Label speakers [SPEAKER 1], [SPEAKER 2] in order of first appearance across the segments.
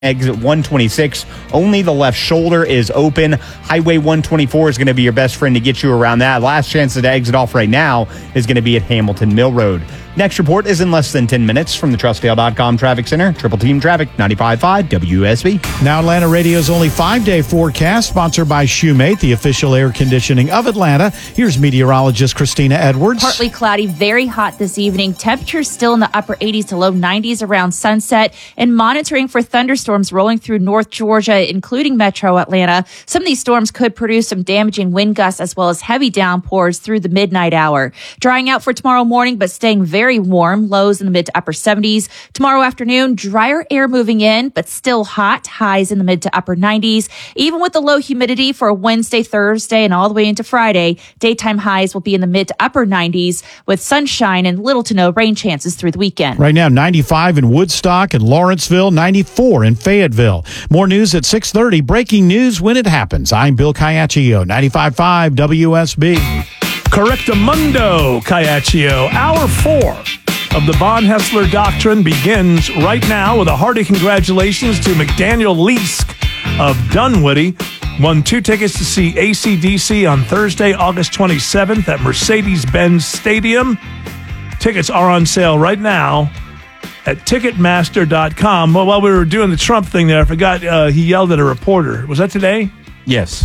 [SPEAKER 1] exit 126. Only the left shoulder is open. Highway 124 is going to be your best friend to get you around that. Last chance to exit off right now is going to be at Hamilton Mill Road. Next report is in less than 10 minutes from the TrustDale.com Traffic Center. Triple Team Traffic, 95.5 WSB.
[SPEAKER 2] Now Atlanta Radio's only 5-day forecast, sponsored by Shoemate, the official air conditioning of Atlanta. Here's meteorologist Christina Edwards.
[SPEAKER 3] Partly cloudy, very hot this evening. Temperatures still in the upper 80s to low 90s around sunset, and monitoring for thunderstorms rolling through North Georgia, including metro Atlanta. Some of these storms could produce some damaging wind gusts as well as heavy downpours through the midnight hour. Drying out for tomorrow morning, but staying very warm, lows in the mid to upper 70s. Tomorrow afternoon, drier air moving in, but still hot, highs in the mid to upper 90s. Even with the low humidity for Wednesday, Thursday, and all the way into Friday, daytime highs will be in the mid to upper 90s with sunshine and little to no rain chances through the weekend.
[SPEAKER 2] Right now, 95 in Woodstock and Lawrenceville, 94 in Fayetteville. More news at 6:30. Breaking news when it happens. I'm Bill Caiaccio, 95.5 WSB.
[SPEAKER 4] Correctamundo, Caiaccio. Hour 4 of the Von Hessler Doctrine begins right now with a hearty congratulations to McDaniel Leask of Dunwoody. Won 2 tickets to see AC/DC on Thursday, August 27th at Mercedes-Benz Stadium. Tickets are on sale right now at Ticketmaster.com. Well, while we were doing the Trump thing there, I forgot he yelled at a reporter. Was that today?
[SPEAKER 5] Yes.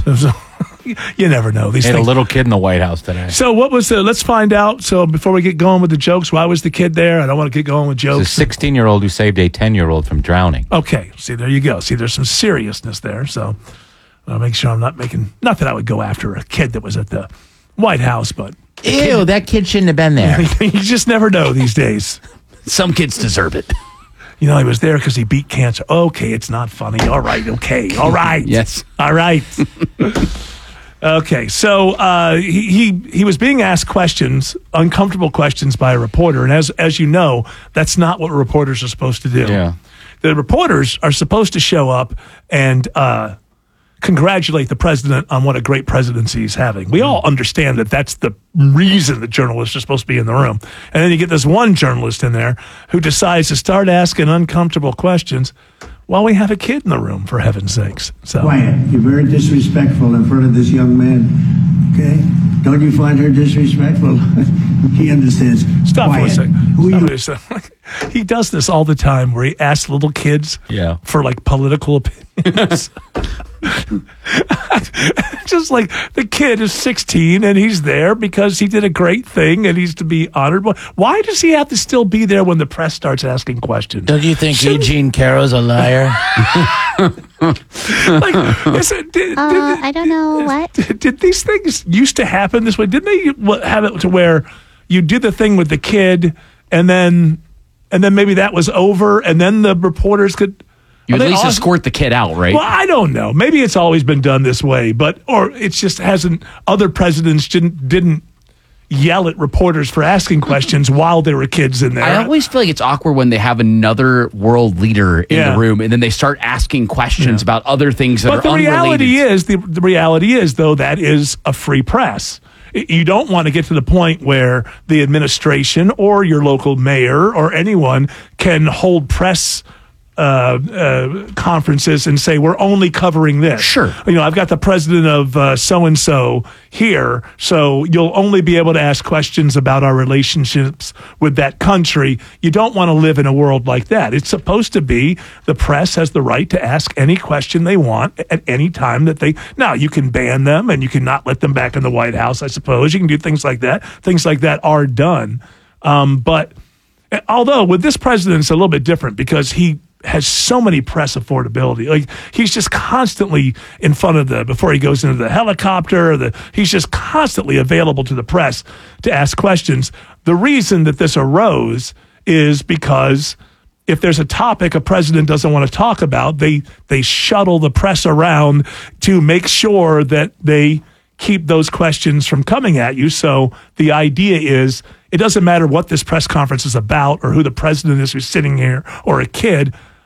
[SPEAKER 4] You never know. These
[SPEAKER 5] had
[SPEAKER 4] things.
[SPEAKER 5] A little kid in the White House today.
[SPEAKER 4] So what was let's find out. So before we get going with the jokes, why was the kid there? I don't want to get going with jokes.
[SPEAKER 5] It's a 16-year-old who saved a 10-year-old from drowning.
[SPEAKER 4] Okay. See, there you go. See, there's some seriousness there. So I'll make sure I'm not that I would go after a kid that was at the White House, but.
[SPEAKER 5] Ew, that kid shouldn't have been there.
[SPEAKER 4] You just never know these days.
[SPEAKER 5] Some kids deserve it.
[SPEAKER 4] You know, he was there because he beat cancer. Okay, it's not funny. All right. Okay. All right.
[SPEAKER 5] Yes.
[SPEAKER 4] All right. Okay, so he was being asked questions, uncomfortable questions by a reporter, and as you know, that's not what reporters are supposed to do.
[SPEAKER 5] Yeah.
[SPEAKER 4] The reporters are supposed to show up and congratulate the president on what a great presidency he's having. We all understand that that's the reason that journalists are supposed to be in the room. And then you get this one journalist in there who decides to start asking uncomfortable questions while we have a kid in the room, for heaven's sakes. So.
[SPEAKER 6] Quiet. You're very disrespectful in front of this young man. Okay? Don't you find her disrespectful? He understands.
[SPEAKER 4] Stop
[SPEAKER 6] Quiet.
[SPEAKER 4] for a second. He does this all the time where he asks little kids for like political opinions. Just like the kid is 16 and he's there because he did a great thing and he's to be honored. Why does he have to still be there when the press starts asking questions?
[SPEAKER 5] Don't you think Eugene Caro's a liar?
[SPEAKER 4] I
[SPEAKER 7] don't know what.
[SPEAKER 4] Did these things used to happen this way? Didn't they have it to where you did the thing with the kid and then maybe that was over and then the reporters could...
[SPEAKER 8] You at least escort the kid out, right?
[SPEAKER 4] Well, I don't know. Maybe it's always been done this way, or it just hasn't. Other presidents didn't yell at reporters for asking questions while there were kids in there.
[SPEAKER 8] I always feel like it's awkward when they have another world leader in the room and then they start asking questions about other things that are unrelated.
[SPEAKER 4] The reality is, though, that is a free press. You don't want to get to the point where the administration or your local mayor or anyone can hold press conferences and say we're only covering this.
[SPEAKER 8] Sure.
[SPEAKER 4] You know, I've got the president of so-and-so here, so you'll only be able to ask questions about our relationships with that country. You don't want to live in a world like that. It's supposed to be the press has the right to ask any question they want at any time that they... Now, you can ban them and you can not let them back in the White House, I suppose. You can do things like that. Things like that are done. But although with this president, it's a little bit different because he has so many press affordability. Like he's just constantly in front of before he goes into the helicopter, he's just constantly available to the press to ask questions. The reason that this arose is because if there's a topic a president doesn't want to talk about, they shuttle the press around to make sure that they keep those questions from coming at you. So the idea is it doesn't matter what this press conference is about or who the president is who's sitting here or a kid.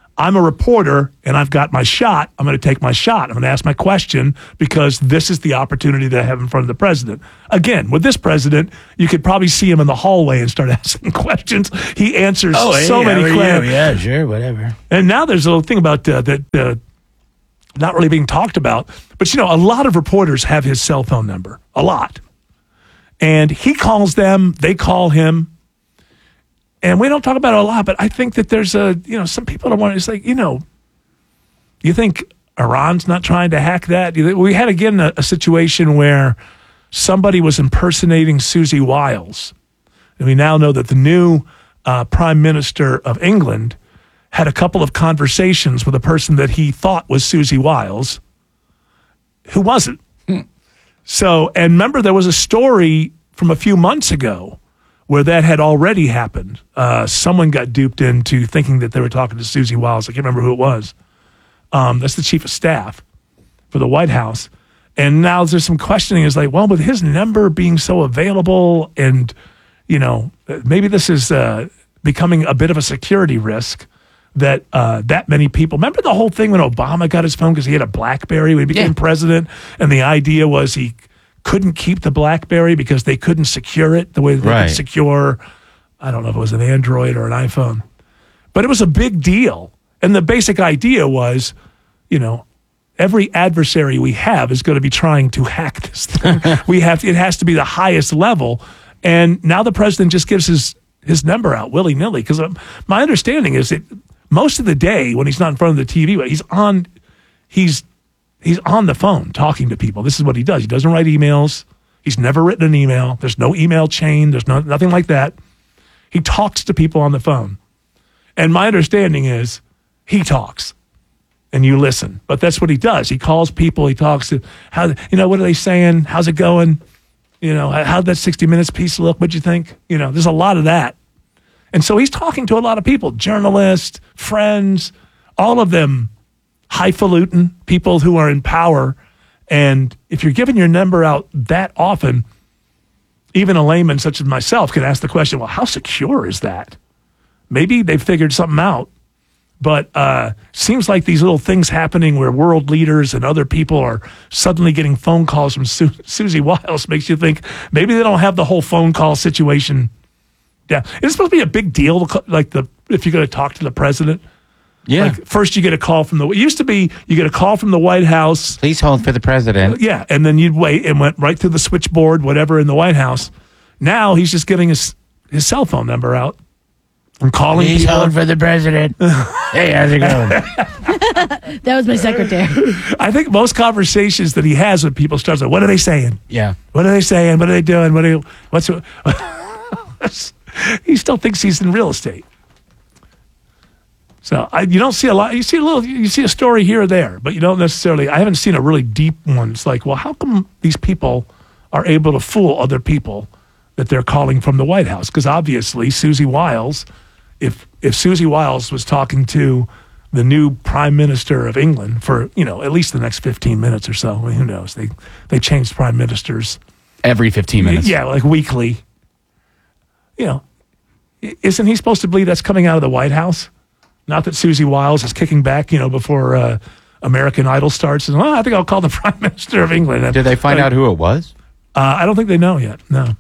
[SPEAKER 4] I'm a reporter and I've got my shot. I'm going to take my shot. I'm going to ask my question because this is the opportunity that I have in front of the president. Again, with this president, you could probably see him in the hallway and start asking questions. He answers so many questions.
[SPEAKER 5] Yeah, sure, whatever.
[SPEAKER 4] And now there's a little thing about that not really being talked about. But, a lot of reporters have his cell phone number, a lot. And he calls them, they call him. And we don't talk about it a lot, but I think that there's some people don't want to, it's like, you think Iran's not trying to hack that? We had, again, a situation where somebody was impersonating Susie Wiles. And we now know that the new Prime Minister of England had a couple of conversations with a person that he thought was Susie Wiles, who wasn't. So, and remember, there was a story from a few months ago where that had already happened. Someone got duped into thinking that they were talking to Susie Wiles. I can't remember who it was. That's the chief of staff for the White House. And now there's some questioning. It's like, well, with his number being so available and, maybe this is becoming a bit of a security risk that that many people. Remember the whole thing when Obama got his phone because he had a BlackBerry when he became president? And the idea was he couldn't keep the BlackBerry because they couldn't secure it the way they could secure, I don't know if it was an Android or an iPhone. But it was a big deal. And the basic idea was, every adversary we have is going to be trying to hack this thing. It has to be the highest level. And now the president just gives his number out willy-nilly. Because my understanding is that most of the day when he's not in front of the TV, he's on the phone talking to people. This is what he does. He doesn't write emails. He's never written an email. There's no email chain. There's nothing like that. He talks to people on the phone. And my understanding is he talks and you listen. But that's what he does. He calls people. He talks to, what are they saying? How's it going? How'd that 60 Minutes piece look? What'd you think? There's a lot of that. And so he's talking to a lot of people, journalists, friends, all of them highfalutin, people who are in power. And if you're giving your number out that often, even a layman such as myself can ask the question, well, how secure is that? Maybe they've figured something out. But seems like these little things happening where world leaders and other people are suddenly getting phone calls from Susie Wiles makes you think maybe they don't have the whole phone call situation. Yeah, it's supposed to be a big deal, if you're going to talk to the president.
[SPEAKER 5] Yeah.
[SPEAKER 4] Like first you get a call from it used to be you get a call from the White House.
[SPEAKER 5] Please hold for the president.
[SPEAKER 4] Yeah, and then you'd wait and went right through the switchboard, whatever, in the White House. Now he's just getting his cell phone number out and calling
[SPEAKER 5] Please
[SPEAKER 4] people.
[SPEAKER 5] hold for the president. Hey, how's it going?
[SPEAKER 9] That was my secretary.
[SPEAKER 4] I think most conversations that he has with people starts with, what are they saying?
[SPEAKER 5] Yeah.
[SPEAKER 4] What are they saying? What are they doing? He still thinks he's in real estate. So you don't see a lot. You see a story here or there, but you don't necessarily. I haven't seen a really deep one. It's like, well, how come these people are able to fool other people that they're calling from the White House? Because obviously, Susie Wiles, if Susie Wiles was talking to the new Prime Minister of England for at least the next 15 minutes or so, who knows? They changed prime ministers
[SPEAKER 8] Every 15 minutes.
[SPEAKER 4] Yeah, like weekly. Isn't he supposed to believe that's coming out of the White House? Not that Susie Wiles is kicking back, before American Idol starts. And I think I'll call the Prime Minister of England.
[SPEAKER 5] Did they find out who it was?
[SPEAKER 4] I don't think they know yet. No.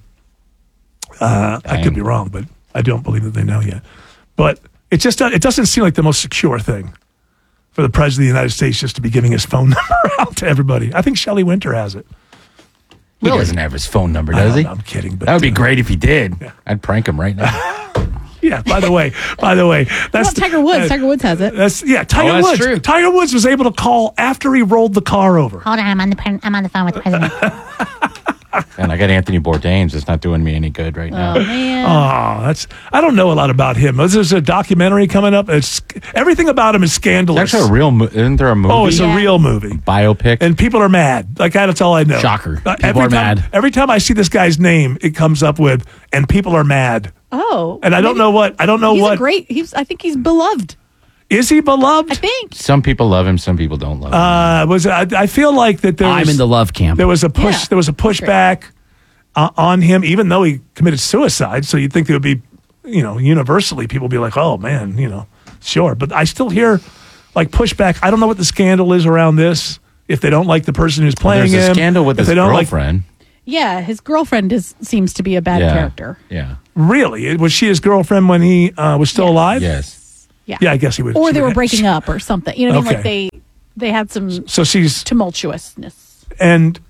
[SPEAKER 4] I could be wrong, but I don't believe that they know yet. But it doesn't seem like the most secure thing for the President of the United States just to be giving his phone number out to everybody. I think Shelley Winter has it.
[SPEAKER 5] He doesn't have his phone number, does he?
[SPEAKER 4] I'm kidding. But
[SPEAKER 5] That would be great if he did. Yeah. I'd prank him right now.
[SPEAKER 4] Yeah. By the way, that's
[SPEAKER 9] Tiger Woods. Tiger Woods has it.
[SPEAKER 4] Tiger Woods.
[SPEAKER 8] True.
[SPEAKER 4] Tiger Woods was able to call after he rolled the car over.
[SPEAKER 7] Hold on, I'm on the phone with the president.
[SPEAKER 5] And I got Anthony Bourdain. It's not doing me any good right now.
[SPEAKER 9] Oh man.
[SPEAKER 4] I don't know a lot about him. There's a documentary coming up. Everything about him is scandalous.
[SPEAKER 5] It's actually isn't there a movie?
[SPEAKER 4] Oh, it's a real movie.
[SPEAKER 5] Biopic.
[SPEAKER 4] And people are mad. That's all I know.
[SPEAKER 8] Shocker.
[SPEAKER 4] People are mad. Every time I see this guy's name, it comes up with, and people are mad.
[SPEAKER 9] Oh.
[SPEAKER 4] And I don't know what.
[SPEAKER 9] I think he's beloved.
[SPEAKER 4] Is he beloved?
[SPEAKER 9] I think.
[SPEAKER 5] Some people love him. Some people don't love him.
[SPEAKER 4] I feel like that
[SPEAKER 8] I'm in the love camp.
[SPEAKER 4] There was a push.
[SPEAKER 9] Yeah.
[SPEAKER 4] There was a pushback on him, even though he committed suicide. So you'd think there would be, universally people would be like, oh man, sure. But I still hear like pushback. I don't know what the scandal is around this. If they don't like the person who's playing
[SPEAKER 5] There's a
[SPEAKER 4] him,
[SPEAKER 5] scandal with
[SPEAKER 4] if
[SPEAKER 5] his
[SPEAKER 4] they don't
[SPEAKER 5] girlfriend.
[SPEAKER 9] Yeah, his girlfriend seems to be a bad character.
[SPEAKER 5] Yeah.
[SPEAKER 4] Really? Was she his girlfriend when he was still alive?
[SPEAKER 5] Yes.
[SPEAKER 9] Yeah.
[SPEAKER 4] Yeah, I guess he would.
[SPEAKER 9] Or they were breaking up or something. You know what I mean?
[SPEAKER 4] Okay.
[SPEAKER 9] Like they had some
[SPEAKER 4] So she's
[SPEAKER 9] tumultuousness.
[SPEAKER 4] and.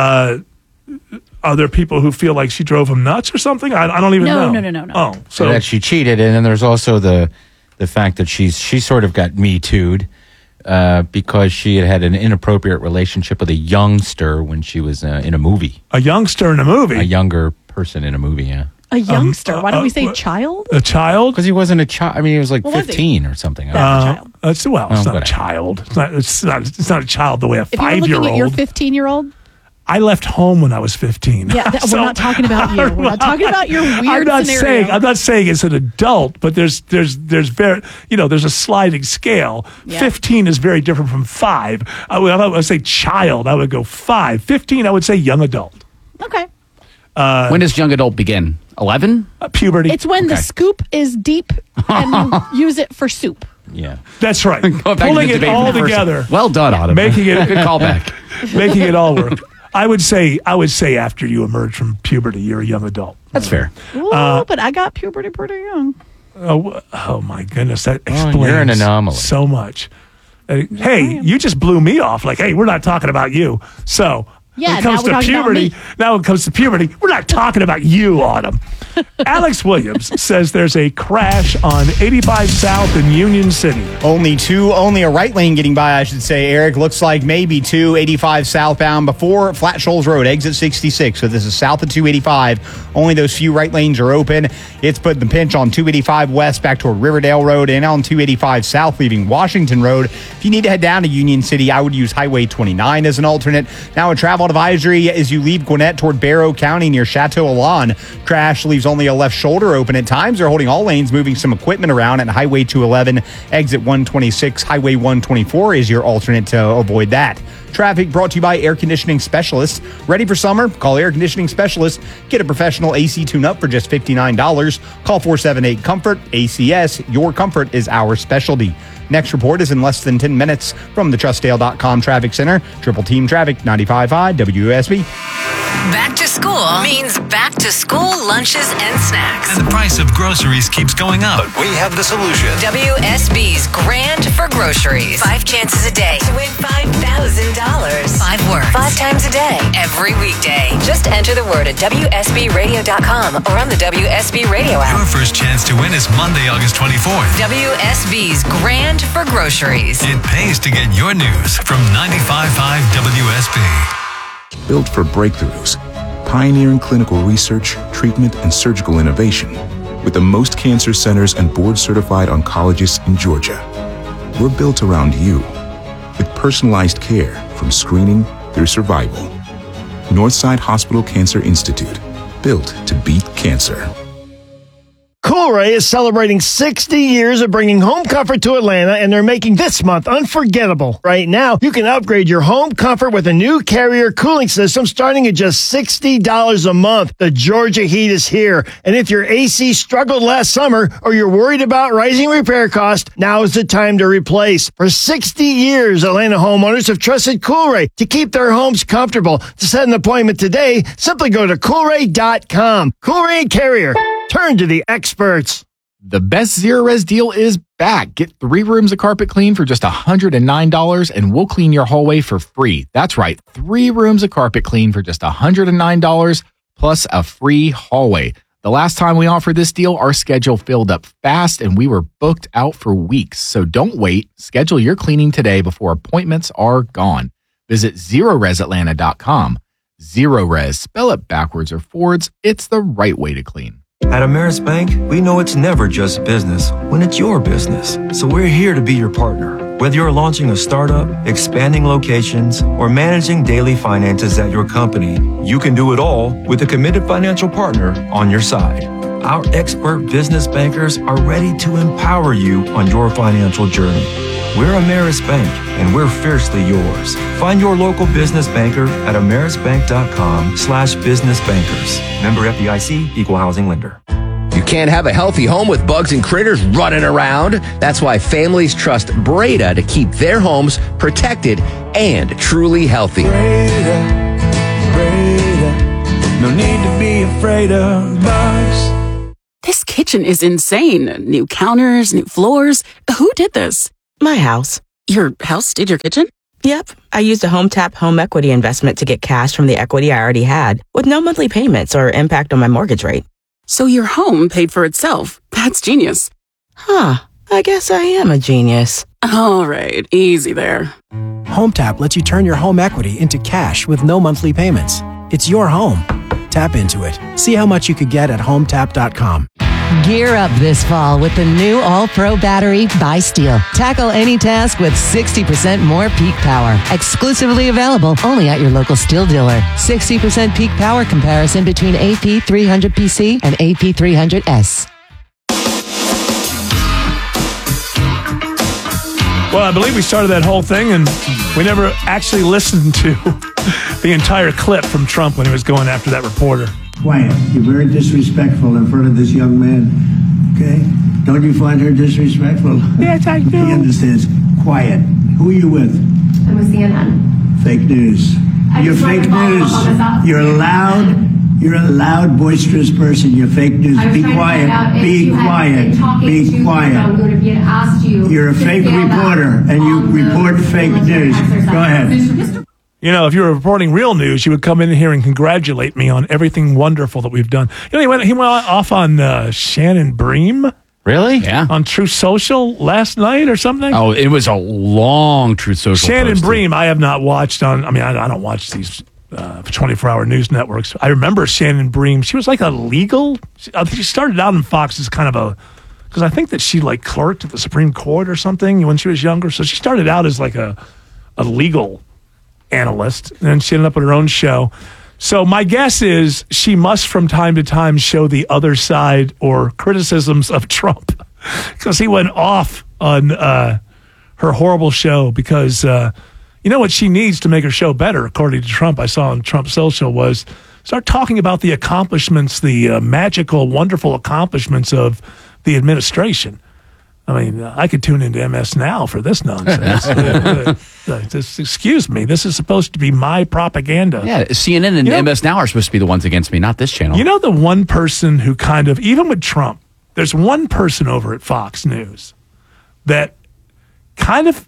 [SPEAKER 4] Are there people who feel like she drove him nuts or something? I don't even know.
[SPEAKER 9] No.
[SPEAKER 4] Oh,
[SPEAKER 5] So that she cheated, and then there's also the fact that she sort of got Me Too'd because she had an inappropriate relationship with a youngster when she was in a movie.
[SPEAKER 4] a youngster in a movie.
[SPEAKER 5] A younger person in a movie, yeah.
[SPEAKER 9] A youngster. Why don't we say child?
[SPEAKER 4] A child?
[SPEAKER 5] Because he wasn't a child. I mean, he was like
[SPEAKER 9] Well, was he?
[SPEAKER 5] 15 or something.
[SPEAKER 9] That's a child.
[SPEAKER 4] It's not
[SPEAKER 5] whatever.
[SPEAKER 4] a child. It's not a child the way a
[SPEAKER 9] If you're looking at your
[SPEAKER 4] 5-year-old.
[SPEAKER 9] 15-year-old,
[SPEAKER 4] I left home when I was 15.
[SPEAKER 9] yeah, we're not talking about you. We're not talking about your weird scenario.
[SPEAKER 4] I'm not saying it's an adult, but there's very, there's a sliding scale.
[SPEAKER 9] Yeah.
[SPEAKER 4] 15 is very different from 5. I would say child. I would go 5. 15, I would say young adult.
[SPEAKER 9] Okay.
[SPEAKER 8] When does young adult begin? 11?
[SPEAKER 4] Puberty.
[SPEAKER 9] It's when the scoop is deep and you use it for soup.
[SPEAKER 5] Yeah.
[SPEAKER 4] That's right.
[SPEAKER 8] Go back to
[SPEAKER 4] Pulling
[SPEAKER 8] the
[SPEAKER 4] it
[SPEAKER 8] debate
[SPEAKER 4] all
[SPEAKER 8] from the first-
[SPEAKER 4] together.
[SPEAKER 8] Well done, Autumn.
[SPEAKER 4] Making it
[SPEAKER 8] Good callback.
[SPEAKER 4] Making it all work. I would say after you emerge from puberty, you're a young adult.
[SPEAKER 8] That's fair.
[SPEAKER 9] Ooh, but I got puberty pretty young.
[SPEAKER 4] Oh my goodness, that explains
[SPEAKER 5] you're an anomaly.
[SPEAKER 4] so much. Hey, you just blew me off. Like, hey, we're not talking about you. So
[SPEAKER 9] Yeah,
[SPEAKER 4] when it comes
[SPEAKER 9] now we're
[SPEAKER 4] to
[SPEAKER 9] talking about
[SPEAKER 4] puberty,
[SPEAKER 9] me.
[SPEAKER 4] now when it comes to puberty, we're not talking about you, Autumn. Alex Williams says there's a crash on 85 South in Union City.
[SPEAKER 1] Only a right lane getting by, I should say, Eric. Looks like maybe 285 southbound before Flat Shoals Road, exit 66. So this is south of 285. Only those few right lanes are open. It's putting the pinch on 285 west back toward Riverdale Road and on 285 south leaving Washington Road. If you need to head down to Union City, I would use Highway 29 as an alternate. Now a travel advisory as you leave Gwinnett toward Barrow County near Chateau Alon. Crash leaves only a left shoulder open at times. They're holding all lanes, moving some equipment around at Highway 211, exit 126. Highway 124 is your alternate to avoid that. Traffic brought to you by Air Conditioning Specialists. Ready for summer? Call Air Conditioning Specialists. Get a professional AC tune-up for just $59. Call 478-COMFORT. ACS, your comfort is our specialty. Next report is in less than 10 minutes from the TrustDale.com Traffic Center. Triple Team Traffic, 95.5 WSB.
[SPEAKER 10] Back to school means back to school lunches and snacks.
[SPEAKER 11] And the price of groceries keeps going up. But we have the solution.
[SPEAKER 10] WSB's Grand for Groceries. 5 chances a day to win $5,000. 5 words. 5 times a day. Every weekday. Just enter the word at WSBradio.com or on the WSB Radio app.
[SPEAKER 11] Your first chance to win is Monday, August 24th.
[SPEAKER 10] WSB's Grand for Groceries.
[SPEAKER 11] It pays to get your news from 95.5 WSB.
[SPEAKER 12] Built for breakthroughs, pioneering clinical research, treatment, and surgical innovation, with the most cancer centers and board-certified oncologists in Georgia. We're built around you, with personalized care from screening through survival. Northside Hospital Cancer Institute, built to beat cancer.
[SPEAKER 13] Coolray is celebrating 60 years of bringing home comfort to Atlanta, and they're making this month unforgettable. Right now, you can upgrade your home comfort with a new Carrier cooling system starting at just $60 a month. The Georgia heat is here, and if your AC struggled last summer or you're worried about rising repair costs, now is the time to replace. For 60 years, Atlanta homeowners have trusted Coolray to keep their homes comfortable. To set an appointment today, simply go to Coolray.com. Coolray and Carrier. Turn to the experts.
[SPEAKER 14] The best Zero Res deal is back. Get 3 rooms of carpet clean for just $109 and we'll clean your hallway for free. That's right, 3 rooms of carpet clean for just $109 plus a free hallway. The last time we offered this deal, our schedule filled up fast and we were booked out for weeks. So don't wait. Schedule your cleaning today before appointments are gone. Visit ZeroResAtlanta.com. Zero Res, spell it backwards or forwards. It's the right way to clean.
[SPEAKER 15] At Ameris Bank, we know it's never just business when it's your business. So we're here to be your partner. Whether you're launching a startup, expanding locations, or managing daily finances at your company, you can do it all with a committed financial partner on your side. Our expert business bankers are ready to empower you on your financial journey. We're Ameris Bank, and we're fiercely yours. Find your local business banker at amerisbank.com/businessbankers. Member FDIC, Equal Housing Lender.
[SPEAKER 16] You can't have a healthy home with bugs and critters running around. That's why families trust Breda to keep their homes protected and truly healthy.
[SPEAKER 17] No need to be afraid of bugs. This kitchen is insane. New counters, new floors. Who did this?
[SPEAKER 18] My house.
[SPEAKER 17] Your house did your kitchen?
[SPEAKER 18] Yep. I used a HomeTap home equity investment to get cash from the equity I already had, with no monthly payments or impact on my mortgage rate.
[SPEAKER 17] So your home paid for itself. That's genius.
[SPEAKER 18] Huh. I guess I am a genius.
[SPEAKER 17] All right. Easy there.
[SPEAKER 19] HomeTap lets you turn your home equity into cash with no monthly payments. It's your home. Tap into it. See how much you could get at HomeTap.com.
[SPEAKER 20] Gear up this fall with the new All-Pro battery by Steel. Tackle any task with 60% more peak power. Exclusively available only at your local Steel dealer. 60% peak power comparison between AP300PC and AP300S.
[SPEAKER 4] Well, I believe we started that whole thing, and we never actually listened to the entire clip from Trump when he was going after that reporter.
[SPEAKER 6] Quiet. You're very disrespectful in front of this young man. Okay? Don't you find her disrespectful?
[SPEAKER 4] Yes, I do.
[SPEAKER 6] He understands. Quiet. Who are you with?
[SPEAKER 21] I'm with CNN.
[SPEAKER 6] Fake news. You're fake news. You're loud. You're a loud, boisterous person. You're fake news. Be quiet. Be quiet. Be quiet. You're a fake reporter, and you report fake news. Go ahead.
[SPEAKER 4] You know, if you were reporting real news, you would come in here and congratulate me on everything wonderful that we've done. You know, he went off on Shannon Bream.
[SPEAKER 8] Really? Yeah.
[SPEAKER 4] On Truth Social last night or something?
[SPEAKER 8] Oh, it was a long Truth Social
[SPEAKER 4] Shannon
[SPEAKER 8] post.
[SPEAKER 4] Bream, I have not watched on, I don't watch these 24-hour news networks. I remember Shannon Bream. She was like I think she started out in Fox as kind of because I think that she like clerked at the Supreme Court or something when she was younger. So she started out as like a legal analyst, and then she ended up with her own show. So my guess is she must from time to time show the other side or criticisms of Trump, because he went off on her horrible show because you know what she needs to make her show better, according to Trump, I saw on Trump Social, was start talking about the accomplishments, the magical, wonderful accomplishments of the administration. I mean, I could tune into MS Now for this nonsense. Just, excuse me, this is supposed to be my propaganda.
[SPEAKER 8] Yeah, CNN and MS Now are supposed to be the ones against me, not this channel.
[SPEAKER 4] You know, the one person who kind of, even with Trump, there's one person over at Fox News that kind of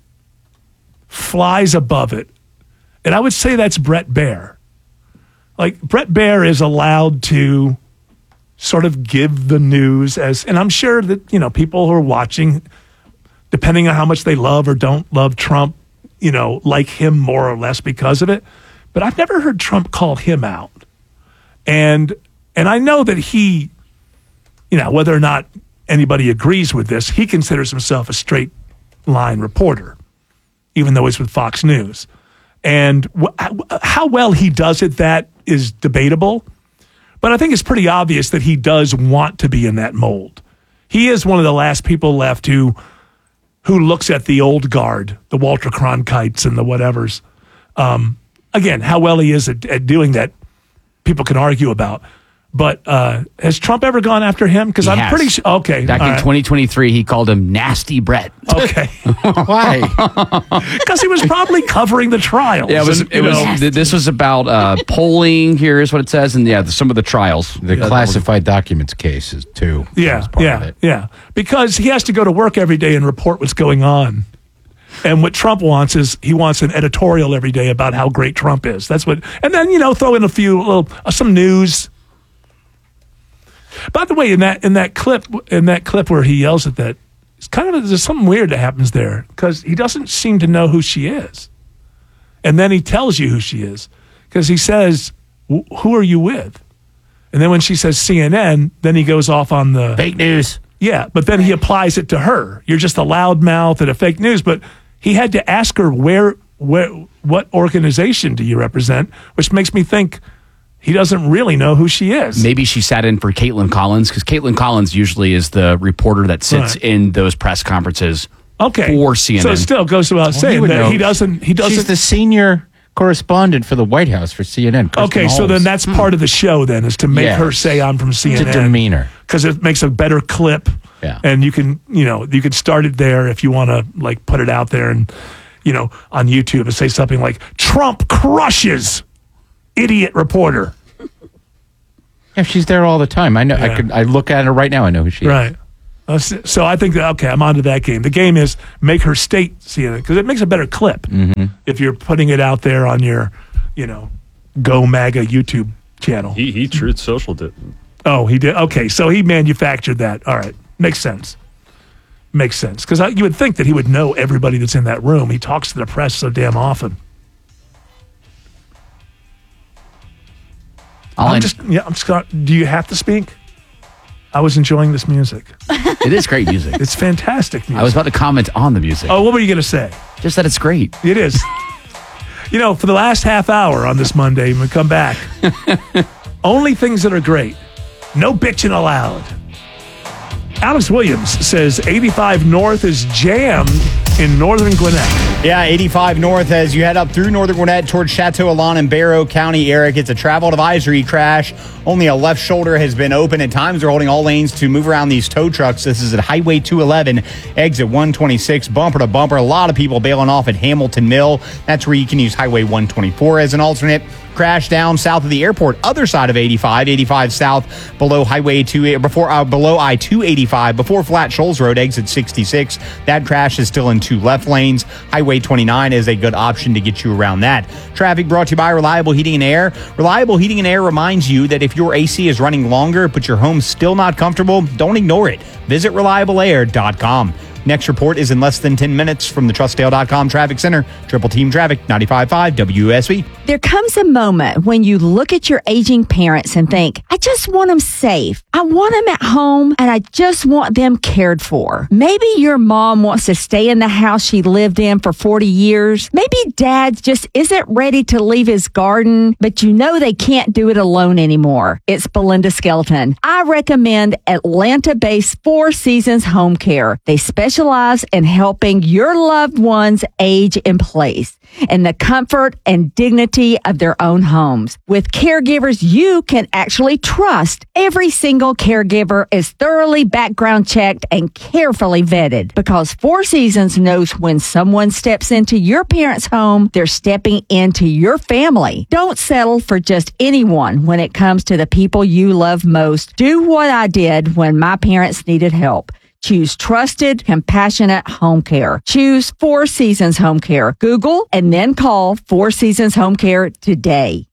[SPEAKER 4] flies above it. And I would say that's Bret Baier. Like, Bret Baier is allowed to sort of give the news and I'm sure that, you know, people who are watching, depending on how much they love or don't love Trump, you know, like him more or less because of it. But I've never heard Trump call him out. And I know that he, you know, whether or not anybody agrees with this, he considers himself a straight line reporter, even though he's with Fox News. And how well he does it, that is debatable. But I think it's pretty obvious that he does want to be in that mold. He is one of the last people left who looks at the old guard, the Walter Cronkites and the whatevers. Again, how well he is at doing that, people can argue about. But has Trump ever gone after him? Because I'm pretty sure. Okay.
[SPEAKER 8] Back in 2023, he called him Nasty Bret.
[SPEAKER 4] Okay.
[SPEAKER 8] Why?
[SPEAKER 4] Because he was probably covering the trials.
[SPEAKER 8] Yeah, this was about polling. Here's what it says. And some of the trials.
[SPEAKER 5] The classified documents cases, too.
[SPEAKER 4] Yeah. Because he has to go to work every day and report what's going on. And what Trump wants is he wants an editorial every day about how great Trump is. That's what. And then, throw in a few, some news. By the way, in that clip where he yells at that, it's kind of, there's something weird that happens there because he doesn't seem to know who she is, and then he tells you who she is because he says, "Who are you with?" And then when she says CNN, then he goes off on the
[SPEAKER 8] fake news.
[SPEAKER 4] Yeah, but then he applies it to her. You're just a loudmouth and a fake news. But he had to ask her what organization do you represent, which makes me think he doesn't really know who she is.
[SPEAKER 8] Maybe she sat in for Caitlin Collins, because Caitlin Collins usually is the reporter that sits in those press conferences for CNN.
[SPEAKER 4] So it still goes without saying that he doesn't.
[SPEAKER 5] She's the senior correspondent for the White House for CNN. Kristen
[SPEAKER 4] Okay, so
[SPEAKER 5] Holmes.
[SPEAKER 4] then that's part of the show then, is to make
[SPEAKER 5] Yes.
[SPEAKER 4] her say I'm from CNN.
[SPEAKER 5] It's a demeanor.
[SPEAKER 4] Because it makes a better clip.
[SPEAKER 5] Yeah.
[SPEAKER 4] And you can start it there if you want to like put it out there and, on YouTube and say something like, Trump crushes idiot reporter.
[SPEAKER 5] Yeah, she's there all the time. I know.
[SPEAKER 4] Yeah.
[SPEAKER 5] I look at her right now. I know who she is.
[SPEAKER 4] Right. So I think that, okay, I'm onto that game. The game is make her state CNN because it makes a better clip
[SPEAKER 5] Mm-hmm.
[SPEAKER 4] if you're putting it out there on your, Go MAGA YouTube channel.
[SPEAKER 3] He Truth Social did.
[SPEAKER 4] Oh, he did? Okay, so he manufactured that. All right. Makes sense. Makes sense. Because you would think that he would know everybody that's in that room. He talks to the press so damn often. I'm just do you have to speak? I was enjoying this music.
[SPEAKER 8] It is great music.
[SPEAKER 4] It's fantastic music.
[SPEAKER 8] I was about to comment on the music.
[SPEAKER 4] Oh, what were you going to say?
[SPEAKER 8] Just that it's great.
[SPEAKER 4] It is. For the last half hour on this Monday, when we come back, only things that are great. No bitching allowed. Alex Williams says 85 North is jammed in northern Gwinnett.
[SPEAKER 1] Yeah, 85 North as you head up through northern Gwinnett towards Chateau Alon and Barrow County, Eric. It's a travel advisory crash. Only a left shoulder has been open. At times, they're holding all lanes to move around these tow trucks. This is at Highway 211, exit 126, bumper to bumper. A lot of people bailing off at Hamilton Mill. That's where you can use Highway 124 as an alternate. Crash down south of the airport, other side of 85 south below Highway 2, below I-285, before Flat Shoals Road, exit 66. That crash is still in 2 left lanes. Highway 29 is a good option to get you around that. Traffic brought to you by Reliable Heating and Air. Reliable Heating and Air reminds you that if your AC is running longer, but your home's still not comfortable, don't ignore it. Visit ReliableAir.com. Next report is in less than 10 minutes from the TrustDale.com Traffic Center. Triple Team Traffic, 95.5 WSB.
[SPEAKER 22] There comes a moment when you look at your aging parents and think, I just want them safe. I want them at home and I just want them cared for. Maybe your mom wants to stay in the house she lived in for 40 years. Maybe dad just isn't ready to leave his garden, but they can't do it alone anymore. It's Belinda Skelton. I recommend Atlanta-based Four Seasons Home Care. They specialize in helping your loved ones age in place in the comfort and dignity of their own homes. With caregivers you can actually trust, every single caregiver is thoroughly background checked and carefully vetted because Four Seasons knows when someone steps into your parents' home, they're stepping into your family. Don't settle for just anyone when it comes to the people you love most. Do what I did when my parents needed help. Choose trusted, compassionate home care. Choose Four Seasons Home Care. Google and then call Four Seasons Home Care today.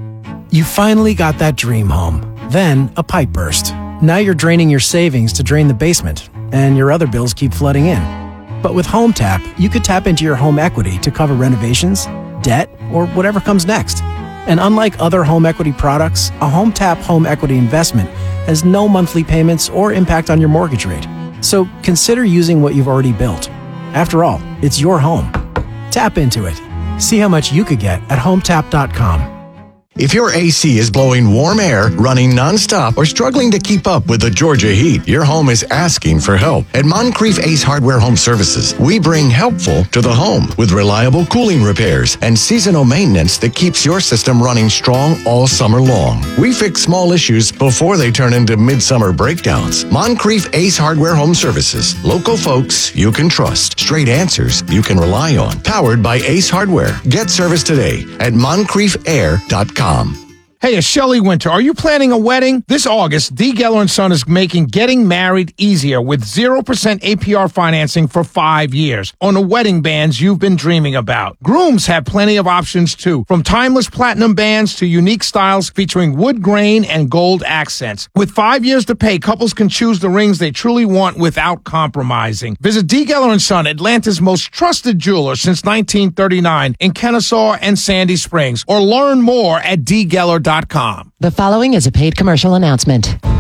[SPEAKER 19] You finally got that dream home. Then a pipe burst. Now you're draining your savings to drain the basement, and your other bills keep flooding in. But with Home Tap, you could tap into your home equity to cover renovations, debt, or whatever comes next. And unlike other home equity products, a Home Tap home equity investment has no monthly payments or impact on your mortgage rate. So consider using what you've already built. After all, it's your home. Tap into it. See how much you could get at HomeTap.com.
[SPEAKER 23] If your AC is blowing warm air, running nonstop, or struggling to keep up with the Georgia heat, your home is asking for help. At Moncrief Ace Hardware Home Services, we bring helpful to the home with reliable cooling repairs and seasonal maintenance that keeps your system running strong all summer long. We fix small issues before they turn into midsummer breakdowns. Moncrief Ace Hardware Home Services. Local folks you can trust. Straight answers you can rely on. Powered by Ace Hardware. Get service today at MoncriefAir.com.
[SPEAKER 24] Hey, it's Shelley Winter. Are you planning a wedding? This August, D. Geller & Son is making getting married easier with 0% APR financing for 5 years on the wedding bands you've been dreaming about. Grooms have plenty of options too, from timeless platinum bands to unique styles featuring wood grain and gold accents. With 5 years to pay, couples can choose the rings they truly want without compromising. Visit D. Geller & Son, Atlanta's most trusted jeweler since 1939 in Kennesaw and Sandy Springs, or learn more at dgeller.com.
[SPEAKER 20] The following is a paid commercial announcement.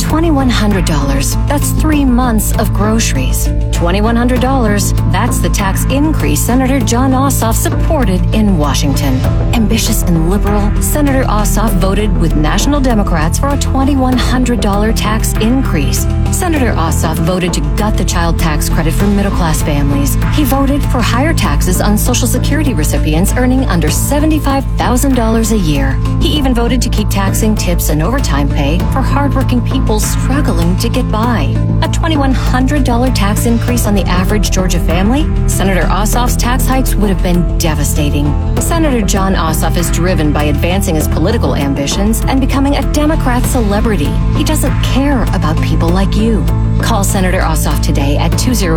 [SPEAKER 2] $2,100. That's 3 months of groceries. $2,100. That's the tax increase Senator Jon Ossoff supported in Washington. Ambitious and liberal, Senator Ossoff voted with national Democrats for a $2,100 tax increase. Senator Ossoff voted to gut the child tax credit for middle-class families. He voted for higher taxes on Social Security recipients earning under $75,000 a year. He even voted to keep taxing tips and overtime pay for hardworking people struggling to get by. A $2,100 tax increase on the average Georgia family? Senator Ossoff's tax hikes would have been devastating. Senator Jon Ossoff is driven by advancing his political ambitions and becoming a Democrat celebrity. He doesn't care about people like you. Call Senator Ossoff today at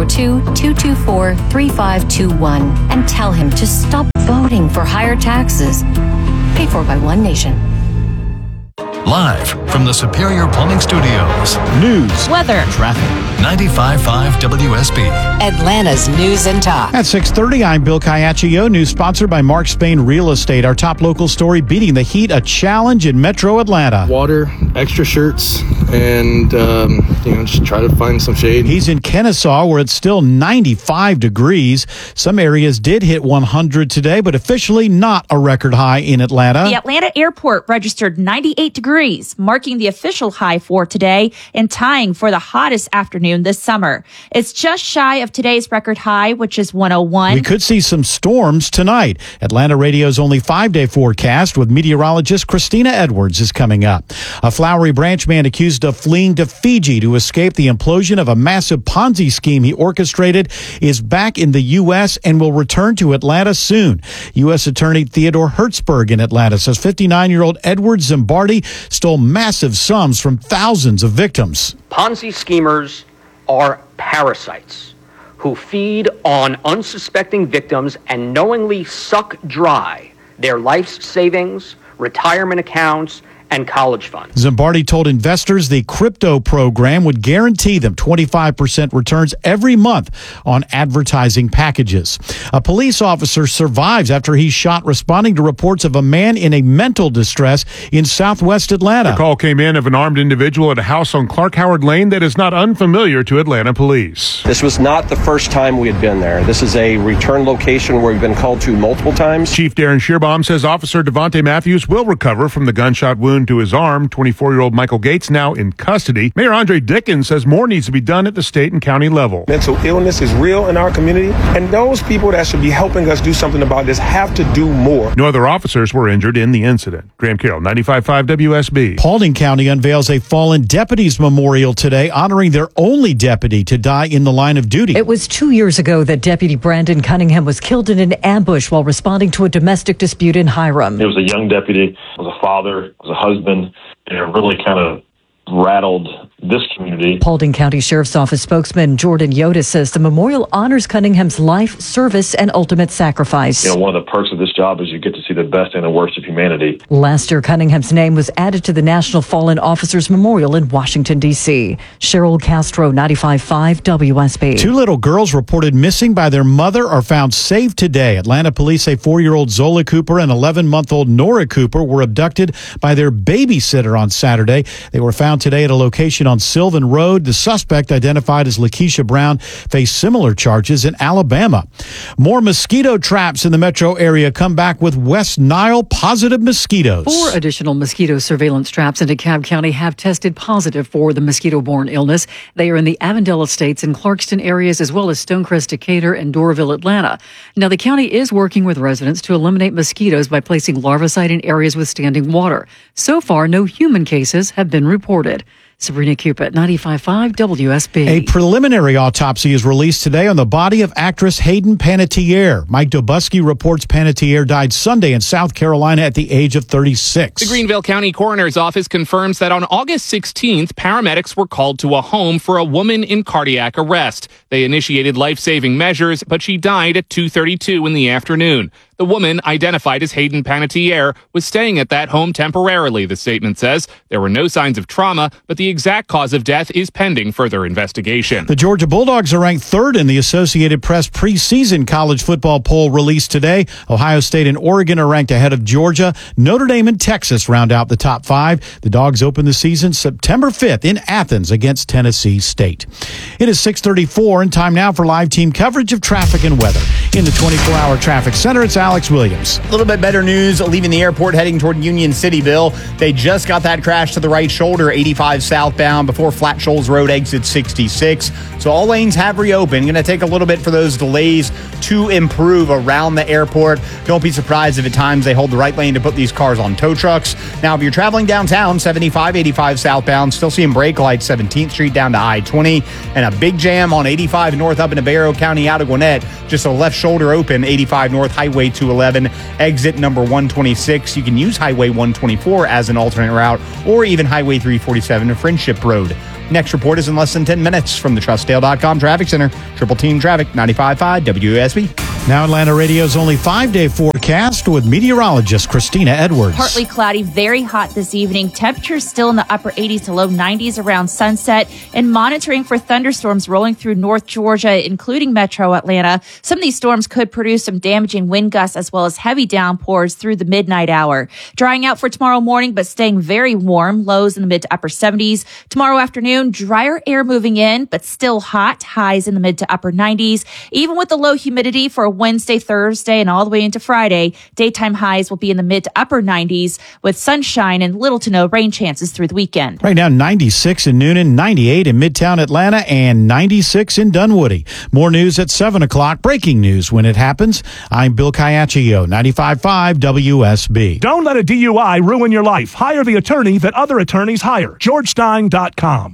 [SPEAKER 2] 202-224-3521 and tell him to stop voting for higher taxes. Paid for by One Nation.
[SPEAKER 11] Live from the Superior Plumbing Studios.
[SPEAKER 3] News,
[SPEAKER 11] weather, traffic. 95.5 WSB.
[SPEAKER 10] Atlanta's News and Talk.
[SPEAKER 3] At 6:30, I'm Bill Caiaccio. News sponsored by Mark Spain Real Estate. Our top local story, beating the heat, a challenge in Metro Atlanta.
[SPEAKER 7] Water, extra shirts, and just try to find some shade.
[SPEAKER 3] He's in Kennesaw, where it's still 95 degrees. Some areas did hit 100 today, but officially not a record high in Atlanta.
[SPEAKER 9] The Atlanta airport registered 98 degrees, marking the official high for today and tying for the hottest afternoon this summer. It's just shy of today's record high, which is 101.
[SPEAKER 3] We could see some storms tonight. Atlanta Radio's only 5-day forecast with meteorologist Christina Edwards is coming up. A Flowery Branch man accused of fleeing to Fiji to escape the implosion of a massive Ponzi scheme he orchestrated is back in the U.S. and will return to Atlanta soon. U.S. Attorney Theodore Hertzberg in Atlanta says 59-year-old Edward Zimbardi stole massive sums from thousands of victims.
[SPEAKER 25] Ponzi schemers are parasites who feed on unsuspecting victims and knowingly suck dry their life's savings, retirement accounts, and college funds.
[SPEAKER 3] Zimbardi told investors the crypto program would guarantee them 25% returns every month on advertising packages. A police officer survives after he's shot responding to reports of a man in a mental distress in southwest Atlanta.
[SPEAKER 26] The call came in of an armed individual at a house on Clark Howard Lane that is not unfamiliar to Atlanta police.
[SPEAKER 27] This was not the first time we had been there. This is a return location where we've been called to multiple times.
[SPEAKER 26] Chief Darren Shearbaum says Officer Devontae Matthews will recover from the gunshot wound to his arm. 24-year-old Michael Gates now in custody. Mayor Andre Dickens says more needs to be done at the state and county level.
[SPEAKER 28] Mental illness is real in our community, and those people that should be helping us do something about this have to do more.
[SPEAKER 26] No other officers were injured in the incident. Graham Carroll, 95.5 WSB.
[SPEAKER 3] Paulding County unveils a fallen deputies memorial today, honoring their only deputy to die in the line of duty.
[SPEAKER 29] It was 2 years ago that Deputy Brandon Cunningham was killed in an ambush while responding to a domestic dispute in Hiram.
[SPEAKER 30] He was a young deputy, was a father, was a husband, and it really kind of rattled this community.
[SPEAKER 29] Paulding County Sheriff's Office spokesman Jordan Yoda says the memorial honors Cunningham's life, service, and ultimate sacrifice.
[SPEAKER 30] One of the perks of this job is you get to see the best and the worst of humanity.
[SPEAKER 29] Last year, Cunningham's name was added to the National Fallen Officers Memorial in Washington, D.C. Cheryl Castro, 95.5 WSB.
[SPEAKER 3] Two little girls reported missing by their mother are found safe today. Atlanta police say 4-year-old Zola Cooper and 11-month-old Nora Cooper were abducted by their babysitter on Saturday. They were found today at a location on Sylvan Road. The suspect, identified as Lakeisha Brown, faced similar charges in Alabama. More mosquito traps in the metro area come back with West Nile positive mosquitoes.
[SPEAKER 29] 4 additional mosquito surveillance traps in DeKalb County have tested positive for the mosquito-borne illness. They are in the Avondale Estates and Clarkston areas, as well as Stonecrest, Decatur, and Doraville, Atlanta. Now, the county is working with residents to eliminate mosquitoes by placing larvicide in areas with standing water. So far, no human cases have been reported. Sabrina Cupid, 95.5 WSB.
[SPEAKER 3] A preliminary autopsy is released today on the body of actress Hayden Panettiere. Mike Dobusky reports Panettiere died Sunday in South Carolina at the age of 36.
[SPEAKER 31] The Greenville County Coroner's Office confirms that on August 16th, paramedics were called to a home for a woman in cardiac arrest. They initiated life-saving measures, but she died at 2:32 in the afternoon. The woman, identified as Hayden Panettiere, was staying at that home temporarily, the statement says. There were no signs of trauma, but the exact cause of death is pending further investigation.
[SPEAKER 3] The Georgia Bulldogs are ranked third in the Associated Press preseason college football poll released today. Ohio State and Oregon are ranked ahead of Georgia. Notre Dame and Texas round out the top 5. The Dogs open the season September 5th in Athens against Tennessee State. It is 6:34 and time now for live team coverage of traffic and weather. In the 24-hour traffic center, it's Alex Williams.
[SPEAKER 1] A little bit better news leaving the airport heading toward Union City, Bill. They just got that crash to the right shoulder, 85 southbound before Flat Shoals Road exit 66. So all lanes have reopened. Going to take a little bit for those delays to improve around the airport. Don't be surprised if at times they hold the right lane to put these cars on tow trucks. Now, if you're traveling downtown, 75, 85 southbound, still seeing brake lights 17th Street down to I-20, and a big jam on 85 north up into Barrow County out of Gwinnett. Just a left shoulder open, 85 north Highway 211, exit number 126. You can use Highway 124 as an alternate route, or even Highway 347 to Friendship Road. Next report is in less than 10 minutes from the TrustDale.com Traffic Center. Triple Team Traffic, 95.5 WSB.
[SPEAKER 3] Now Atlanta Radio's only 5-day forecast with meteorologist Christina Edwards.
[SPEAKER 9] Partly cloudy, very hot this evening. Temperatures still in the upper 80s to low 90s around sunset, and monitoring for thunderstorms rolling through North Georgia, including metro Atlanta. Some of these storms could produce some damaging wind gusts as well as heavy downpours through the midnight hour. Drying out for tomorrow morning, but staying very warm. Lows in the mid to upper 70s. Tomorrow afternoon, drier air moving in, but still hot. Highs in the mid to upper 90s. Even with the low humidity for Wednesday, Thursday, and all the way into Friday, daytime highs will be in the mid to upper 90s with sunshine and little to no rain chances through the weekend.
[SPEAKER 3] Right now, 96 in Noonan, 98 in Midtown Atlanta, and 96 in Dunwoody. More news at 7 o'clock. Breaking news when it happens. I'm Bill Caiaccio, 95.5 WSB.
[SPEAKER 4] Don't let a DUI ruin your life. Hire the attorney that other attorneys hire. GeorgeStein.com.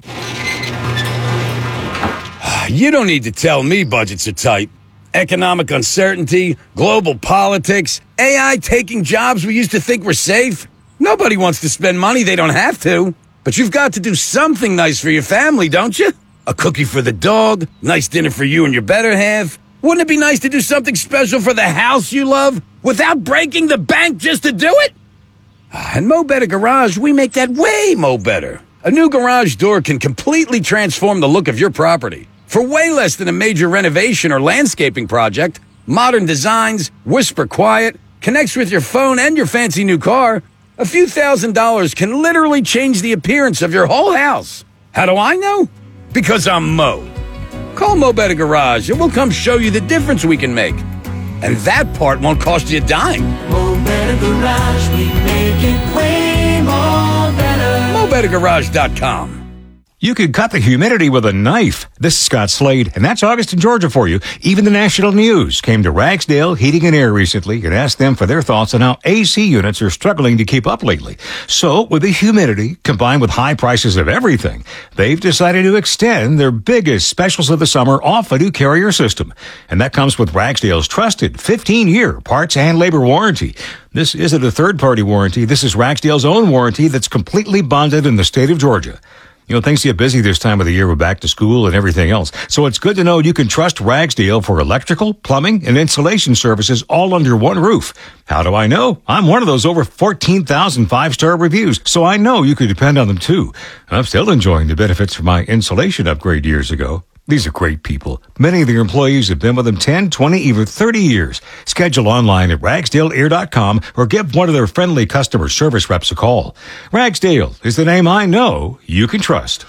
[SPEAKER 5] You don't need to tell me budgets are tight. Economic uncertainty, global politics, AI taking jobs we used to think were safe. Nobody wants to spend money they don't have to. But you've got to do something nice for your family, don't you? A cookie for the dog, nice dinner for you and your better half. Wouldn't it be nice to do something special for the house you love without breaking the bank just to do it? At Mo Better Garage, we make that way mo better. A new garage door can completely transform the look of your property. For way less than a major renovation or landscaping project, modern designs, whisper quiet, connects with your phone and your fancy new car, a few $1,000s can literally change the appearance of your whole house. How do I know? Because I'm Mo. Call Mo Better Garage and we'll come show you the difference we can make. And that part won't cost you a dime.
[SPEAKER 6] Mo Better Garage, we make it way more better.
[SPEAKER 5] MoBetterGarage.com.
[SPEAKER 8] You could cut the humidity with a knife. This is Scott Slade, and that's August in Georgia for you. Even the national news came to Ragsdale Heating and Air recently and asked them for their thoughts on how AC units are struggling to keep up lately. So, with the humidity combined with high prices of everything, they've decided to extend their biggest specials of the summer off a new Carrier system. And that comes with Ragsdale's trusted 15-year parts and labor warranty. This isn't a third-party warranty. This is Ragsdale's own warranty that's completely bonded in the state of Georgia. You know, things get busy this time of the year with back to school and everything else. So it's good to know you can trust Ragsdale for electrical, plumbing, and insulation services all under one roof. How do I know? I'm one of those over 14,000 5-star reviews, so I know you can depend on them too. I'm still enjoying the benefits from my insulation upgrade years ago. These are great people. Many of their employees have been with them 10, 20, even 30 years. Schedule online at ragsdaleair.com or give one of their friendly customer service reps a call. Ragsdale is the name I know you can trust.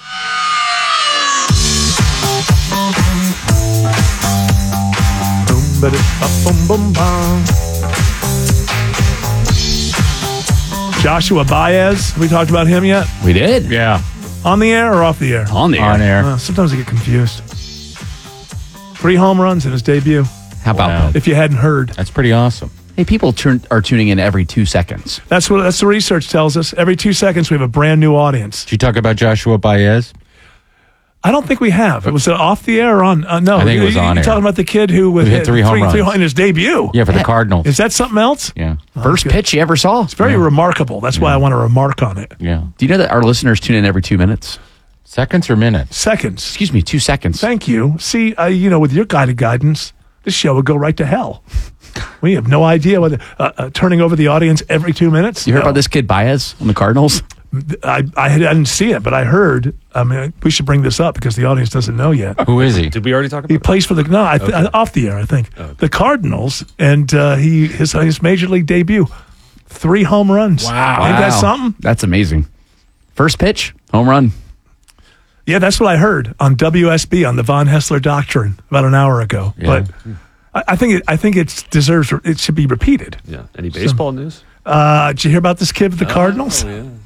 [SPEAKER 4] Joshua Baez, have we talked about him yet?
[SPEAKER 12] We did. Yeah.
[SPEAKER 4] On the air or off the air?
[SPEAKER 12] On the air. On air.
[SPEAKER 4] Sometimes I get confused. 3 home runs in his debut.
[SPEAKER 12] How about that?
[SPEAKER 4] If you hadn't heard.
[SPEAKER 12] That's pretty awesome. Hey, people are tuning in every 2 seconds.
[SPEAKER 4] That's the research tells us. Every 2 seconds we have a brand new audience.
[SPEAKER 12] Did you talk about Joshua Baez?
[SPEAKER 4] I don't think we have. It was off the air or on? No,
[SPEAKER 12] I think it was on
[SPEAKER 4] You're
[SPEAKER 12] air.
[SPEAKER 4] talking about the kid who
[SPEAKER 12] hit 3 home runs
[SPEAKER 4] in his debut.
[SPEAKER 12] Yeah, for the Cardinals.
[SPEAKER 4] Is that something else?
[SPEAKER 12] Yeah. First pitch you ever saw.
[SPEAKER 4] It's very remarkable. That's why I want to remark on it.
[SPEAKER 12] Yeah. Do you know that our listeners tune in every 2 minutes? Seconds or minutes?
[SPEAKER 4] Seconds.
[SPEAKER 12] Excuse me, 2 seconds.
[SPEAKER 4] Thank you. See, with your guided guidance, this show would go right to hell. We have no idea whether turning over the audience every 2 minutes.
[SPEAKER 12] You heard about this kid Baez on the Cardinals?
[SPEAKER 4] I didn't see it, but I heard. I mean, we should bring this up because the audience doesn't know yet.
[SPEAKER 13] Who is he? Did we already talk about
[SPEAKER 4] He plays for the off the air, I think. The Cardinals, and his major league debut, 3 home runs.
[SPEAKER 12] Wow.
[SPEAKER 4] Ain't that something?
[SPEAKER 12] That's amazing. First pitch, home run.
[SPEAKER 4] Yeah, that's what I heard on WSB on the Von Hessler Doctrine about an hour ago.
[SPEAKER 13] Yeah.
[SPEAKER 4] But I think it should be repeated.
[SPEAKER 13] Yeah. Any baseball news?
[SPEAKER 4] Did you hear about this kid with the Cardinals?
[SPEAKER 13] Oh, yeah.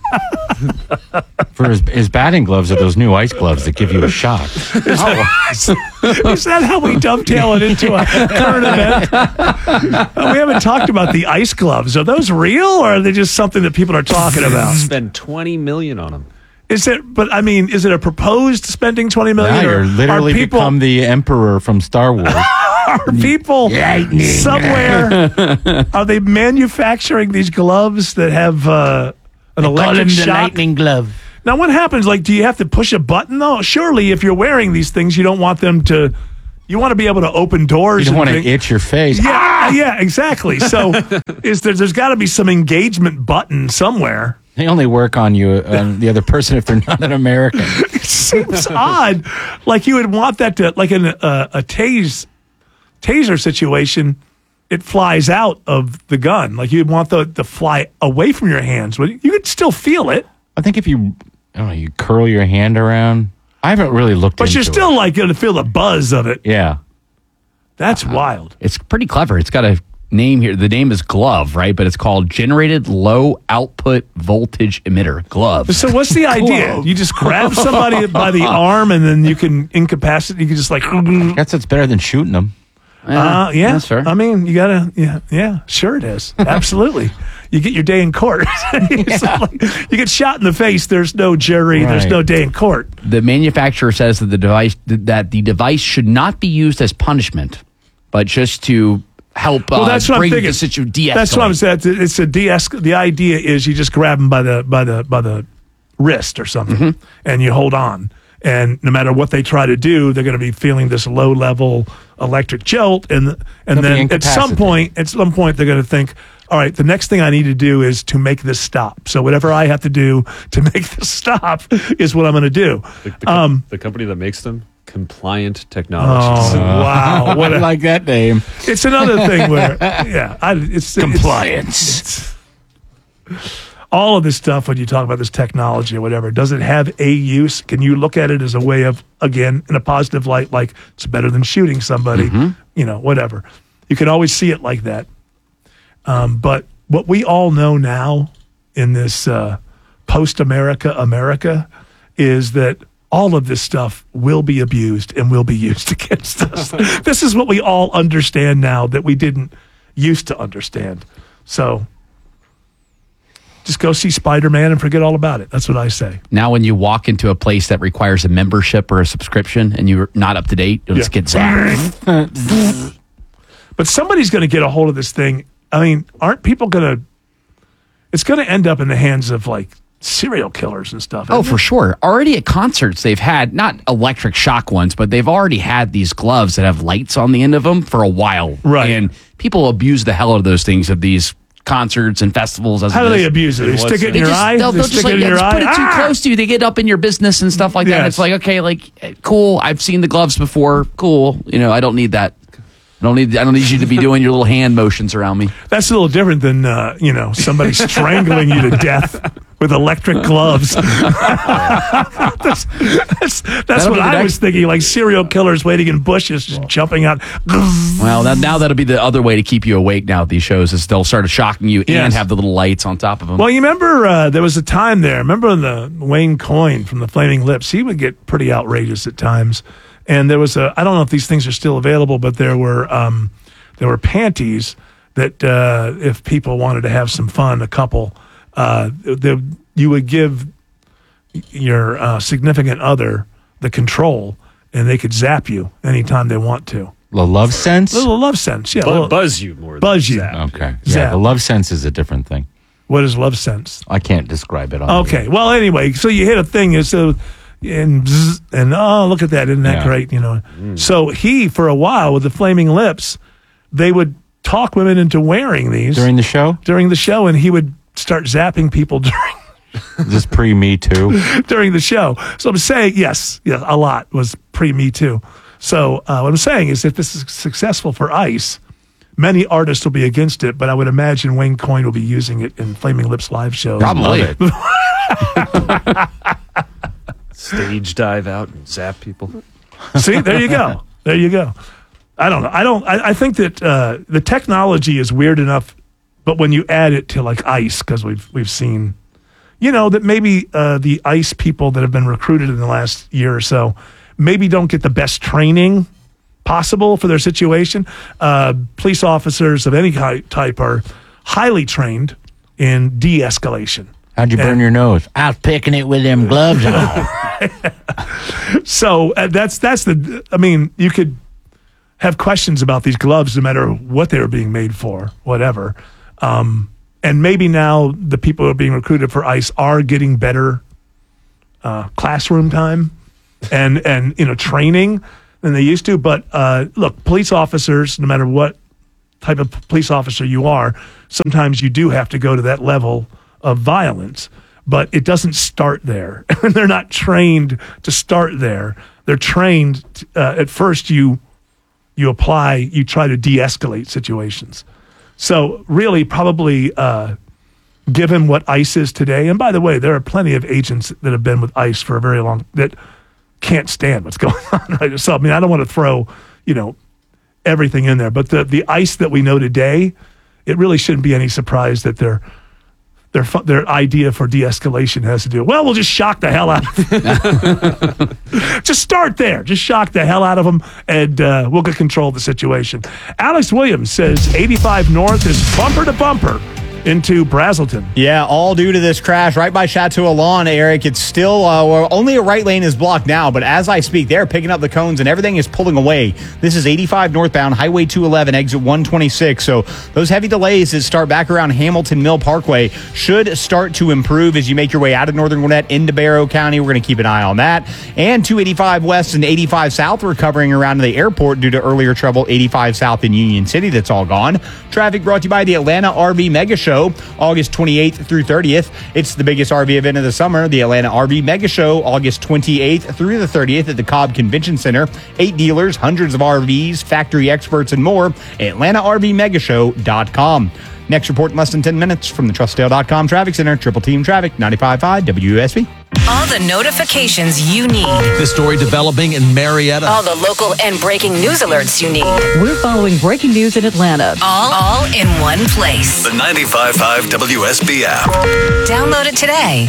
[SPEAKER 14] For his batting gloves are those new ice gloves that give you a shock.
[SPEAKER 4] Is that how we dovetail it into a current event? We haven't talked about the ice gloves. Are those real, or are they just something that people are talking about?
[SPEAKER 13] Spend $20 million on them.
[SPEAKER 4] Is it a proposed spending $20 million?
[SPEAKER 14] Now you're literally become the emperor from Star Wars.
[SPEAKER 4] Are people somewhere? Are they manufacturing these gloves that have an electric shock?
[SPEAKER 14] lightning glove.
[SPEAKER 4] Now, what happens? Like, do you have to push a button though? Surely, if you're wearing these things, you don't want them to. You want to be able to open doors.
[SPEAKER 14] You don't want to itch your face.
[SPEAKER 4] Yeah, exactly. So, there's got to be some engagement button somewhere.
[SPEAKER 14] They only work on you, the other person, if they're not an American.
[SPEAKER 4] It seems odd. Like you would want that to, like in a taser situation, it flies out of the gun. Like you'd want the to fly away from your hands. You could still feel it.
[SPEAKER 14] I think if you curl your hand around. I haven't really looked into it.
[SPEAKER 4] But you're still like going to feel the buzz of it.
[SPEAKER 14] Yeah.
[SPEAKER 4] That's wild.
[SPEAKER 12] It's pretty clever. It's got a name here. The name is Glove, right? But it's called Generated Low Output Voltage Emitter Glove.
[SPEAKER 4] So what's the idea? You just grab somebody by the arm and then you can incapacitate. You can just like.
[SPEAKER 14] I guess it's better than shooting them.
[SPEAKER 4] Yeah,
[SPEAKER 12] that's fair.
[SPEAKER 4] I mean, you gotta. Yeah, sure it is. Absolutely. You get your day in court. You get shot in the face. There's no jury. Right. There's no day in court.
[SPEAKER 12] The manufacturer says that the device should not be used as punishment, but just to help
[SPEAKER 4] that's what
[SPEAKER 12] bring
[SPEAKER 4] I'm
[SPEAKER 12] the situation de-escalate.
[SPEAKER 4] That's what I'm saying. It's a de-escalate. The idea is you just grab them by the wrist or something, and you hold on. And no matter what they try to do, they're going to be feeling this low level electric jolt, and then at some point they're going to think, all right, the next thing I need to do is to make this stop. So whatever I have to do to make this stop is what I'm going to do.
[SPEAKER 13] The company that makes them, Compliant Technologies.
[SPEAKER 4] Oh, wow.
[SPEAKER 14] I like that name.
[SPEAKER 4] It's another thing where, it's
[SPEAKER 14] compliance.
[SPEAKER 4] All of this stuff, when you talk about this technology or whatever, does it have a use? Can you look at it as a way of, again, in a positive light, like it's better than shooting somebody, whatever. You can always see it like that. But what we all know now in this post-America America is that all of this stuff will be abused and will be used against us. This is what we all understand now that we didn't used to understand. So just go see Spider-Man and forget all about it. That's what I say.
[SPEAKER 12] Now when you walk into a place that requires a membership or a subscription and you're not up to date, you'll just get zapped.
[SPEAKER 4] But somebody's going to get a hold of this thing. I mean, aren't people going to... It's going to end up in the hands of, like, serial killers and stuff.
[SPEAKER 12] Oh, for sure. Already at concerts, they've had, not electric shock ones, but they've already had these gloves that have lights on the end of them for a while.
[SPEAKER 4] Right.
[SPEAKER 12] And people abuse the hell out of those things at these concerts and festivals.
[SPEAKER 4] How do they abuse it? They stick it in your eye?
[SPEAKER 12] They'll just like, put it too close to you. They get up in your business and stuff like that. And it's like, okay, like, cool. I've seen the gloves before. Cool. I don't need that. I don't need you to be doing your little hand motions around me.
[SPEAKER 4] That's a little different than somebody strangling you to death with electric gloves. That's what I was thinking. Like serial killers waiting in bushes, just jumping out.
[SPEAKER 12] Well, now that'll be the other way to keep you awake. Now at these shows is they'll start shocking you and have the little lights on top of them.
[SPEAKER 4] Well, you remember there was a time there. Remember the Wayne Coyne from the Flaming Lips? He would get pretty outrageous at times. And there was I don't know if these things are still available, but there were panties that if people wanted to have some fun, a couple, you would give your significant other the control, and they could zap you anytime they want to.
[SPEAKER 14] The love sense?
[SPEAKER 4] A little love sense, yeah.
[SPEAKER 13] Buzz you more.
[SPEAKER 4] Buzz you.
[SPEAKER 13] Zap.
[SPEAKER 14] Okay. Yeah, the love sense is a different thing.
[SPEAKER 4] What is love sense?
[SPEAKER 14] I can't describe it.
[SPEAKER 4] Okay. Well, anyway, so you hit a thing, and oh, look at that, isn't that great? So he, for a while with the Flaming Lips, they would talk women into wearing these
[SPEAKER 14] During the show?
[SPEAKER 4] During the show, and he would start zapping people during
[SPEAKER 14] This pre-Me Too?
[SPEAKER 4] during the show. So I'm saying, yes, a lot was pre-Me Too. So what I'm saying is if this is successful for ICE, many artists will be against it, but I would imagine Wayne Coyne will be using it in Flaming Lips live shows.
[SPEAKER 12] Probably.
[SPEAKER 13] Stage dive out and zap people.
[SPEAKER 4] See, there you go. There you go. I don't know. I think that the technology is weird enough, but when you add it to like ICE, because we've seen, that maybe the ICE people that have been recruited in the last year or so maybe don't get the best training possible for their situation. Police officers of any type are highly trained in de-escalation.
[SPEAKER 2] How'd you burn your nose? I was picking it with them gloves on.
[SPEAKER 4] So you could have questions about these gloves no matter what they were being made for, whatever. And maybe now the people who are being recruited for ICE are getting better classroom time and training than they used to. But look, police officers, no matter what type of police officer you are, sometimes you do have to go to that level of violence. But it doesn't start there. They're not trained to start there. They're trained at first. You try to de-escalate situations. So really, probably given what ICE is today, and by the way, there are plenty of agents that have been with ICE for a very long that can't stand what's going on, right? So I don't want to throw everything in there, but the ICE that we know today, it really shouldn't be any surprise that their idea for de-escalation has to do, we'll just shock the hell out of them. Just start there. Just shock the hell out of them, and we'll get control of the situation. Alex Williams says 85 North is bumper to bumper into Brazelton.
[SPEAKER 1] Yeah, all due to this crash right by Chateau Alon, Eric. It's still only a right lane is blocked now, but as I speak, they're picking up the cones and everything is pulling away. This is 85 northbound, Highway 211, exit 126. So those heavy delays that start back around Hamilton Mill Parkway should start to improve as you make your way out of Northern Gwinnett into Barrow County. We're going to keep an eye on that. And 285 west and 85 south recovering around the airport due to earlier trouble. 85 south in Union City, that's all gone. Traffic brought to you by the Atlanta RV Mega Show, August 28th through 30th. It's the biggest RV event of the summer, the Atlanta RV Mega Show, August 28th through the 30th at the Cobb Convention Center. 8 dealers, hundreds of RVs, factory experts, and more. AtlantaRVMegashow.com. Next report in less than 10 minutes from the TrustDale.com Traffic Center. Triple Team Traffic, 95.5 WSB.
[SPEAKER 10] All the notifications you need.
[SPEAKER 15] The story developing in Marietta.
[SPEAKER 10] All the local and breaking news alerts you need.
[SPEAKER 29] We're following breaking news in Atlanta.
[SPEAKER 10] All in one place.
[SPEAKER 11] The 95.5 WSB app.
[SPEAKER 10] Download it today.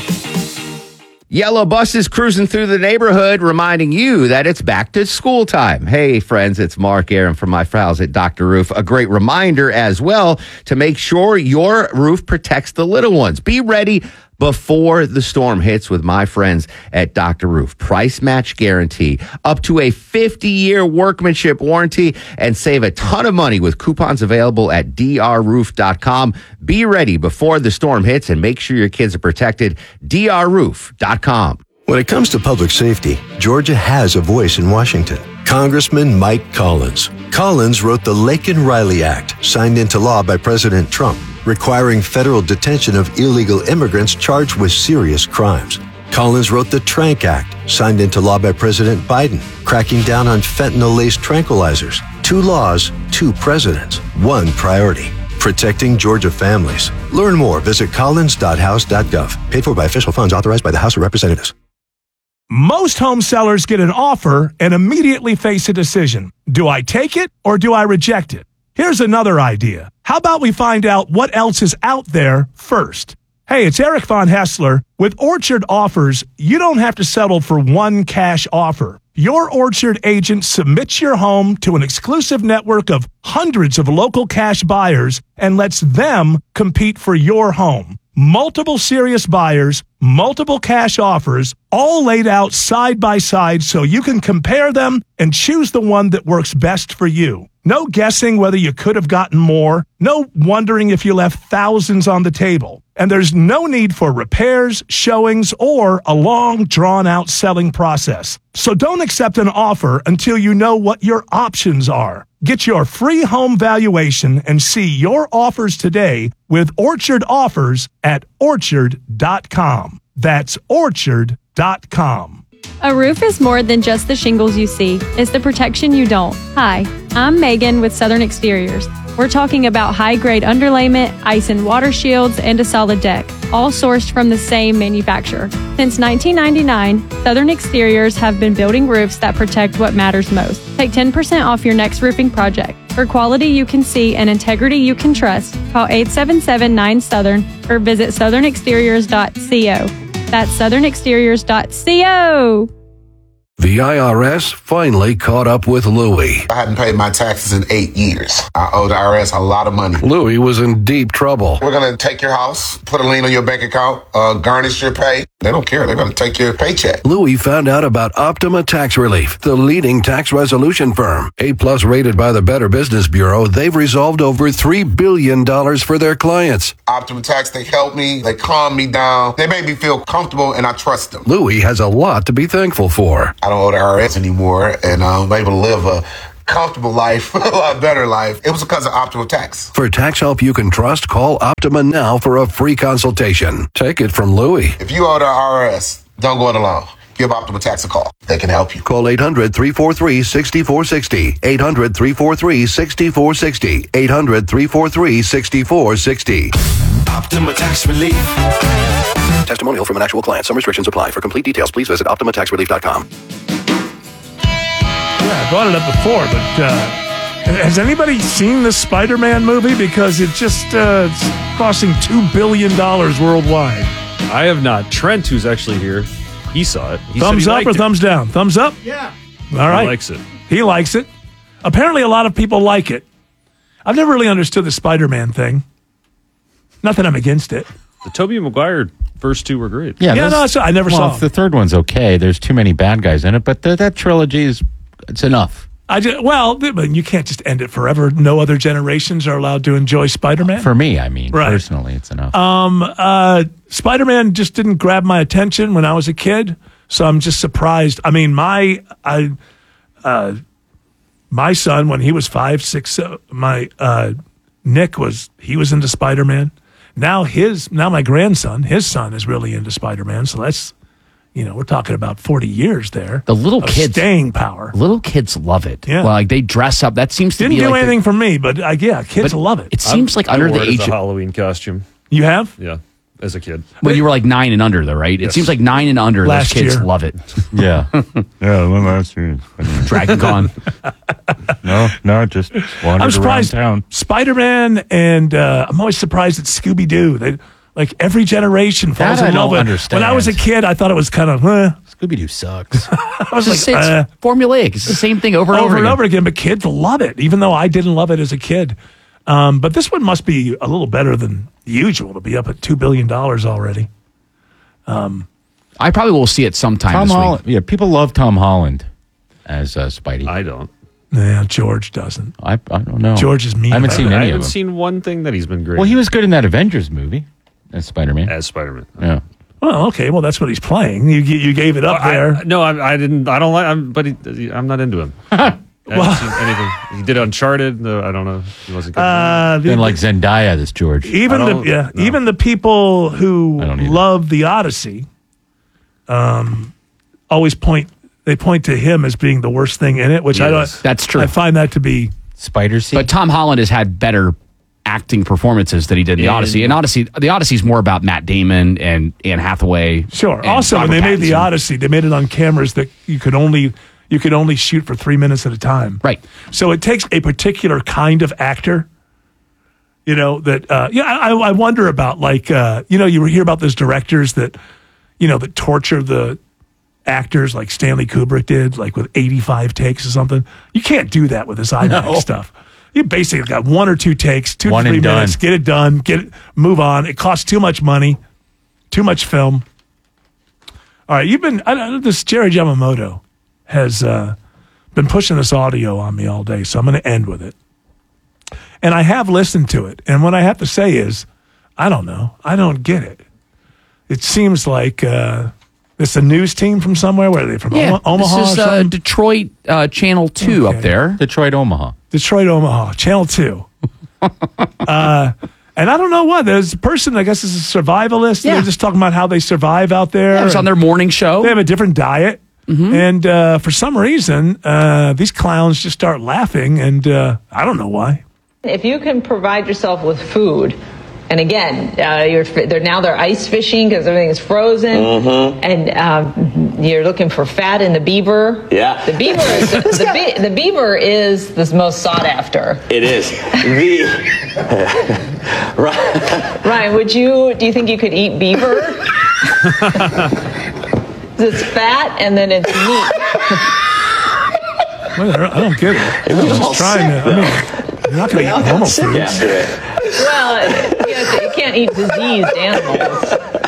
[SPEAKER 16] Yellow buses cruising through the neighborhood, reminding you that it's back to school time. Hey, friends, it's Mark Aaron from my pals at Dr. Roof. A great reminder as well to make sure your roof protects the little ones. Be ready before the storm hits with my friends at Dr. Roof. Price match guarantee, up to a 50-year workmanship warranty, and save a ton of money with coupons available at drroof.com. Be ready before the storm hits and make sure your kids are protected. drroof.com.
[SPEAKER 17] When it comes to public safety, Georgia has a voice in Washington. Congressman Mike Collins. Collins wrote the Laken-Riley Act, signed into law by President Trump, requiring federal detention of illegal immigrants charged with serious crimes. Collins wrote the Trank Act, signed into law by President Biden, cracking down on fentanyl-laced tranquilizers. 2 laws, 2 presidents, 1 priority. Protecting Georgia families. Learn more. Visit collins.house.gov. Paid for by official funds authorized by the House of Representatives.
[SPEAKER 4] Most home sellers get an offer and immediately face a decision. Do I take it or do I reject it? Here's another idea. How about we find out what else is out there first? Hey, it's Eric Von Hessler. With Orchard Offers, you don't have to settle for one cash offer. Your Orchard agent submits your home to an exclusive network of hundreds of local cash buyers and lets them compete for your home. Multiple serious buyers, multiple cash offers, all laid out side by side so you can compare them and choose the one that works best for you. No guessing whether you could have gotten more. No wondering if you left thousands on the table. And there's no need for repairs, showings, or a long, drawn-out selling process. So don't accept an offer until you know what your options are. Get your free home valuation and see your offers today with Orchard Offers at Orchard.com. That's Orchard.com.
[SPEAKER 7] A roof is more than just the shingles you see. It's the protection you don't. Hi, I'm Megan with Southern Exteriors. We're talking about high-grade underlayment, ice and water shields, and a solid deck, all sourced from the same manufacturer. Since 1999, Southern Exteriors have been building roofs that protect what matters most. Take 10% off your next roofing project. For quality you can see and integrity you can trust, call 877-9-SOUTHERN or visit southernexteriors.co. That's southernexteriors.co.
[SPEAKER 18] The IRS finally caught up with Louie.
[SPEAKER 19] I hadn't paid my taxes in 8 years. I owe the IRS a lot of money.
[SPEAKER 18] Louie was in deep trouble.
[SPEAKER 19] We're going to take your house, put a lien on your bank account, garnish your pay. They don't care. They're going to take your paycheck.
[SPEAKER 18] Louie found out about Optima Tax Relief, the leading tax resolution firm. A+ rated by the Better Business Bureau, they've resolved over $3 billion for their clients.
[SPEAKER 19] Optima Tax, they help me. They calm me down. They make me feel comfortable, and I trust them.
[SPEAKER 18] Louie has a lot to be thankful for.
[SPEAKER 19] I don't owe the IRS anymore, and I'm able to live a comfortable life, a lot better life. It was because of Optima Tax.
[SPEAKER 18] For tax help you can trust, call Optima now for a free consultation. Take it from Louie.
[SPEAKER 19] If you owe the IRS, don't go it alone. Give Optima Tax a call. They can help you.
[SPEAKER 18] Call 800-343-6460. 800-343-6460. 800-343-6460.
[SPEAKER 6] Optima Tax Relief.
[SPEAKER 18] Testimonial from an actual client. Some restrictions apply. For complete details, please visit OptimaTaxRelief.com.
[SPEAKER 4] Yeah, I brought it up before, but has anybody seen the Spider-Man movie? Because it just it's costing $2 billion worldwide.
[SPEAKER 13] I have not. Trent, who's actually here, he saw it.
[SPEAKER 4] Thumbs up or thumbs down? Thumbs up?
[SPEAKER 18] Yeah.
[SPEAKER 4] All right.
[SPEAKER 13] He likes it.
[SPEAKER 4] He likes it. Apparently, a lot of people like it. I've never really understood the Spider-Man thing. Not that I'm against it.
[SPEAKER 13] The Tobey Maguire first two were great.
[SPEAKER 4] Yeah, no, I never saw them.
[SPEAKER 14] The third one's okay. There's too many bad guys in it, but that trilogy it's enough.
[SPEAKER 4] But you can't just end it forever. No other generations are allowed to enjoy Spider-Man.
[SPEAKER 14] For me, I mean, personally, it's enough.
[SPEAKER 4] Spider-Man just didn't grab my attention when I was a kid, so I'm just surprised. I mean, my son, when he was 5, 6, Nick was into Spider-Man. Now my grandson, his son is really into Spider-Man. So that's, we're talking about 40 years there.
[SPEAKER 12] The little kids
[SPEAKER 4] staying power.
[SPEAKER 12] Little kids love it.
[SPEAKER 4] Yeah.
[SPEAKER 12] Well, like they dress up. That seems to
[SPEAKER 4] Didn't
[SPEAKER 12] be
[SPEAKER 4] do
[SPEAKER 12] like
[SPEAKER 4] anything for me, but kids love it.
[SPEAKER 12] It seems like under the age
[SPEAKER 13] of
[SPEAKER 12] of
[SPEAKER 13] Halloween costume.
[SPEAKER 4] You have?
[SPEAKER 13] Yeah, as a kid.
[SPEAKER 12] Well, you were like 9 and under, though, right?
[SPEAKER 13] Yes.
[SPEAKER 12] It seems like 9 and under.
[SPEAKER 4] Last
[SPEAKER 12] those kids
[SPEAKER 4] year.
[SPEAKER 12] love it.
[SPEAKER 14] Yeah. Last year.
[SPEAKER 12] Dragon Con.
[SPEAKER 14] No, just wandered
[SPEAKER 4] I'm surprised.
[SPEAKER 14] around town.
[SPEAKER 4] Spider-Man and I'm always surprised at Scooby-Doo. They like every generation falls
[SPEAKER 14] That I
[SPEAKER 4] in love
[SPEAKER 14] don't
[SPEAKER 4] with.
[SPEAKER 14] understand.
[SPEAKER 4] When I was a kid, I thought it was kind of
[SPEAKER 14] Scooby-Doo sucks.
[SPEAKER 4] I was
[SPEAKER 12] It's
[SPEAKER 4] like
[SPEAKER 12] formulaic. It's the same thing over and over again.
[SPEAKER 4] again. But kids love it, even though I didn't love it as a kid. But this one must be a little better than usual to be up at $2 billion already.
[SPEAKER 12] I probably will see it sometime
[SPEAKER 14] Tom
[SPEAKER 12] this
[SPEAKER 14] Holland.
[SPEAKER 12] week.
[SPEAKER 14] Yeah, people love Tom Holland as Spidey.
[SPEAKER 13] I don't.
[SPEAKER 4] Yeah, George doesn't.
[SPEAKER 14] I don't know.
[SPEAKER 4] George is mean.
[SPEAKER 14] I haven't
[SPEAKER 4] about
[SPEAKER 14] seen
[SPEAKER 4] it.
[SPEAKER 14] any
[SPEAKER 13] I
[SPEAKER 14] of
[SPEAKER 13] haven't
[SPEAKER 14] them.
[SPEAKER 13] seen one thing that he's been great.
[SPEAKER 14] Well, he was good in that Avengers movie as Spider-Man.
[SPEAKER 13] as Spider-Man.
[SPEAKER 14] Yeah.
[SPEAKER 4] Well, okay. Well, that's what he's playing. You gave it up there.
[SPEAKER 13] I didn't. I don't like. I'm not into him. I haven't seen anything. He did Uncharted. I don't know. He wasn't good.
[SPEAKER 14] Then like Zendaya, this George.
[SPEAKER 4] Even the people who love the Odyssey, always point to him as being the worst thing in it, which I don't.
[SPEAKER 12] That's true.
[SPEAKER 4] I find that to be
[SPEAKER 14] Spider-Seed.
[SPEAKER 12] But Tom Holland has had better acting performances than he did in the Odyssey. And the Odyssey's more about Matt Damon and Anne Hathaway.
[SPEAKER 4] Sure.
[SPEAKER 12] and
[SPEAKER 4] Also, when
[SPEAKER 12] Robert
[SPEAKER 4] they made the
[SPEAKER 12] Pattinson.
[SPEAKER 4] Odyssey, they made it on cameras that you could only shoot for 3 minutes at a time.
[SPEAKER 12] Right.
[SPEAKER 4] So it takes a particular kind of actor. I wonder about you hear about those directors that torture the actors like Stanley Kubrick did, like with 85 takes or something. You can't do that with this IMAX stuff. You basically got 1 or 2 takes, 2 to 3 minutes, get it done, move on. It costs too much money, too much film. All right, this Jerry Yamamoto has been pushing this audio on me all day, so I'm going to end with it. And I have listened to it. And what I have to say is, I don't know. I don't get it. It seems like it's a news team from somewhere. Where are they from? Omaha?
[SPEAKER 12] This is
[SPEAKER 4] or something?
[SPEAKER 12] Detroit Channel 2 up there.
[SPEAKER 14] Detroit, Omaha.
[SPEAKER 4] Detroit, Omaha. Channel 2. And I don't know what. There's a person, I guess, is a survivalist.
[SPEAKER 12] Yeah.
[SPEAKER 4] They're just talking about how they survive out there.
[SPEAKER 12] Yeah, it was on their morning show.
[SPEAKER 4] They have a different diet. And for some reason, these clowns just start laughing. And I don't know why.
[SPEAKER 20] If you can provide yourself with food, and again, they're ice fishing because everything is frozen, and you're looking for fat in the beaver.
[SPEAKER 21] Yeah,
[SPEAKER 20] the beaver is the beaver is the most sought after.
[SPEAKER 21] It is.
[SPEAKER 20] Ryan, do you think you could eat beaver? It's fat and then it's meat.
[SPEAKER 4] I don't get it. I'm just trying to. You're not going to eat normal foods.
[SPEAKER 20] Well, you can't eat diseased animals.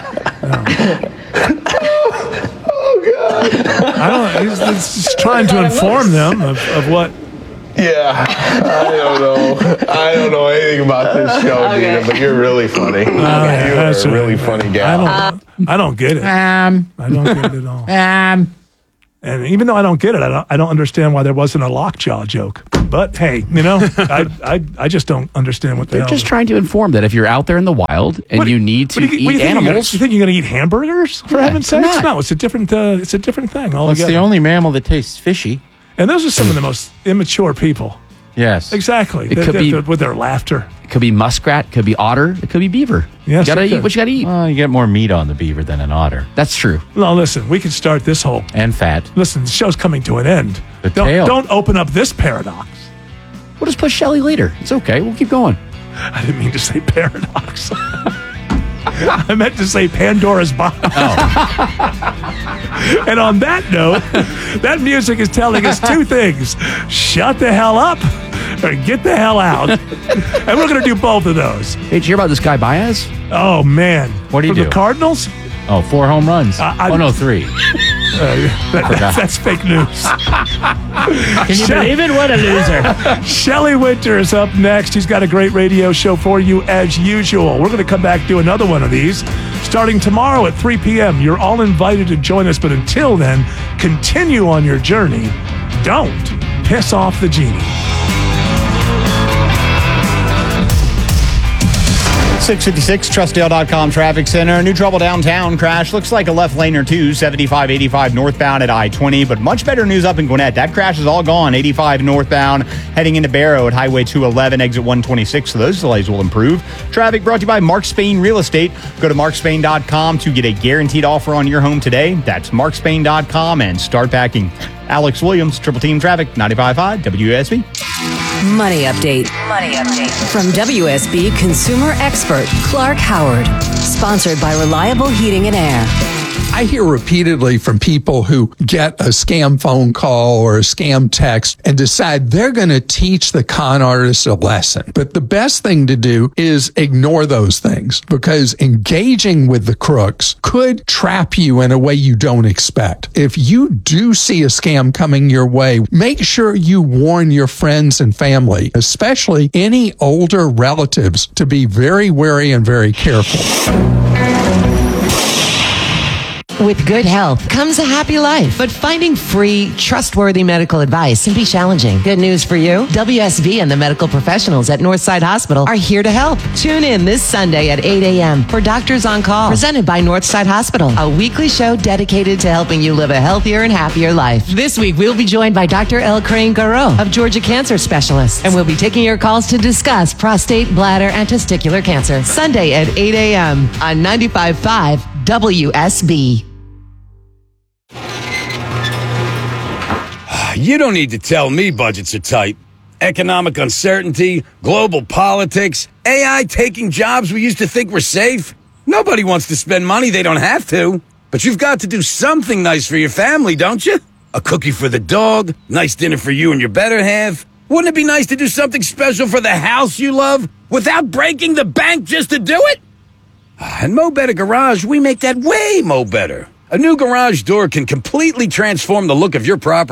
[SPEAKER 4] He's just trying to inform them of what.
[SPEAKER 21] Yeah, I don't know anything about this show, Dina, but you're really funny. You're a really funny gal.
[SPEAKER 4] I don't get it. I don't get it at all. And even though I don't get it, I don't understand why there wasn't a lockjaw joke. But hey, I just don't understand what the
[SPEAKER 12] They're
[SPEAKER 4] hell.
[SPEAKER 12] just trying to inform that if you're out there in the wild and you need to eat animals.
[SPEAKER 4] You think you're going to eat hamburgers? For heaven's sakes, no! It's a different thing altogether.
[SPEAKER 14] Well, it's the only mammal that tastes fishy.
[SPEAKER 4] And those are some of the most immature people.
[SPEAKER 14] Yes,
[SPEAKER 4] exactly.
[SPEAKER 12] It could be
[SPEAKER 4] with their laughter.
[SPEAKER 12] It could be muskrat. It could be otter. It could be beaver.
[SPEAKER 4] Yes,
[SPEAKER 12] you gotta eat what you gotta eat.
[SPEAKER 14] Well, you get more meat on the beaver than an otter.
[SPEAKER 12] That's true.
[SPEAKER 4] No, listen, we can start this whole
[SPEAKER 14] and fat.
[SPEAKER 4] Listen, the show's coming to an end. Don't open up this paradox.
[SPEAKER 12] We'll just push Shelley later. It's okay. We'll keep going.
[SPEAKER 4] I didn't mean to say paradox. I meant to say Pandora's box. And on that note, that music is telling us two things: shut the hell up or get the hell out. And we're going to do both of those.
[SPEAKER 12] Hey, did you hear about this guy Baez?
[SPEAKER 4] Oh man,
[SPEAKER 14] what do you
[SPEAKER 4] From
[SPEAKER 14] do?
[SPEAKER 4] The Cardinals?
[SPEAKER 14] Oh, 4 home runs. 3.
[SPEAKER 4] That's fake news.
[SPEAKER 2] Can you believe it? What a loser.
[SPEAKER 4] Shelley Winter is up next. He's got a great radio show for you as usual. We're going to come back, do another one of these starting tomorrow at 3 p.m. You're all invited to join us, but until then, continue on your journey. Don't piss off the genie.
[SPEAKER 1] 656 Trustdale.com traffic center. New trouble downtown crash. Looks like a left lane or two, 75-85 northbound at I-20. But much better news up in Gwinnett. That crash is all gone. 85 northbound heading into Barrow at Highway 211, exit 126. So those delays will improve. Traffic brought to you by Mark Spain Real Estate. Go to markspain.com to get a guaranteed offer on your home today. That's markspain.com and start packing. Alex Williams, Triple Team Traffic, 95.5 WSB.
[SPEAKER 10] Money update. From WSB consumer expert Clark Howard. Sponsored by Reliable Heating and Air.
[SPEAKER 22] I hear repeatedly from people who get a scam phone call or a scam text and decide they're going to teach the con artist a lesson. But the best thing to do is ignore those things, because engaging with the crooks could trap you in a way you don't expect. If you do see a scam coming your way, make sure you warn your friends and family, especially any older relatives, to be very wary and very careful.
[SPEAKER 23] With good health comes a happy life, but finding free, trustworthy medical advice can be challenging. Good news for you. WSB and the medical professionals at Northside Hospital are here to help. Tune in this Sunday at 8 a.m. for Doctors on Call, presented by Northside Hospital, a weekly show dedicated to helping you live a healthier and happier life. This week, we'll be joined by Dr. L. Crane Garreau of Georgia Cancer Specialists, and we'll be taking your calls to discuss prostate, bladder, and testicular cancer. Sunday at 8 a.m. on 95.5 WSB.
[SPEAKER 5] You don't need to tell me budgets are tight. Economic uncertainty, global politics, AI taking jobs we used to think were safe. Nobody wants to spend money they don't have to. But you've got to do something nice for your family, don't you? A cookie for the dog, nice dinner for you and your better half. Wouldn't it be nice to do something special for the house you love without breaking the bank just to do it? At Mo Better Garage, we make that way Mo Better. A new garage door can completely transform the look of your property.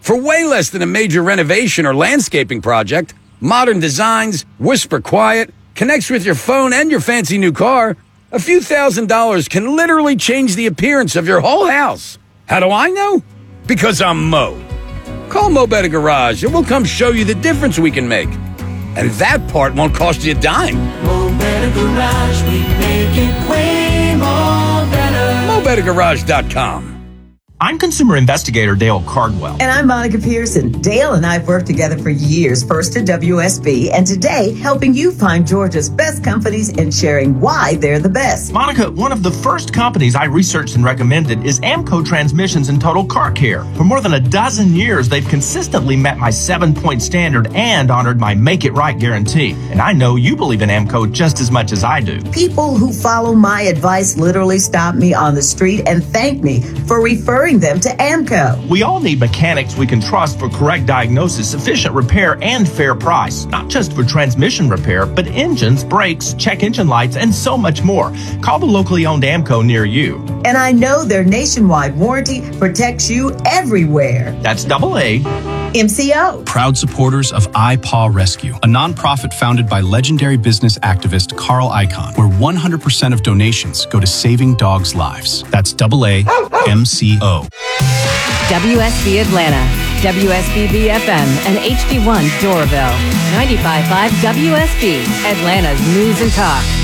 [SPEAKER 5] For way less than a major renovation or landscaping project, modern designs, whisper quiet, connects with your phone and your fancy new car, a few $1,000s can literally change the appearance of your whole house. How do I know? Because I'm Mo. Call Mo Better Garage and we'll come show you the difference we can make. And that part won't cost you a dime.
[SPEAKER 6] Mo Better Garage, we make it way more better.
[SPEAKER 5] MoBetterGarage.com.
[SPEAKER 3] I'm consumer investigator Dale Cardwell.
[SPEAKER 8] And I'm Monica Pearson. Dale and I have worked together for years, first at WSB, and today helping you find Georgia's best companies and sharing why they're the best.
[SPEAKER 3] Monica, one of the first companies I researched and recommended is Amco Transmissions and Total Car Care. For more than a dozen years, they've consistently met my 7-point standard and honored my Make It Right guarantee. And I know you believe in Amco just as much as I do.
[SPEAKER 8] People who follow my advice literally stop me on the street and thank me for referring them to Amco.
[SPEAKER 3] We all need mechanics we can trust for correct diagnosis, efficient repair, and fair price. Not just for transmission repair, but engines, brakes, check engine lights, and so much more. Call the locally owned Amco near you.
[SPEAKER 8] And I know their nationwide warranty protects you everywhere.
[SPEAKER 3] That's AA.
[SPEAKER 8] MCO.
[SPEAKER 9] Proud supporters of iPaw Rescue, a nonprofit founded by legendary business activist Carl Icahn, where 100% of donations go to saving dogs' lives. That's AA MCO.
[SPEAKER 10] WSB Atlanta, WSB BFM, and HD1 Doraville. 95.5 WSB, Atlanta's News and Talk.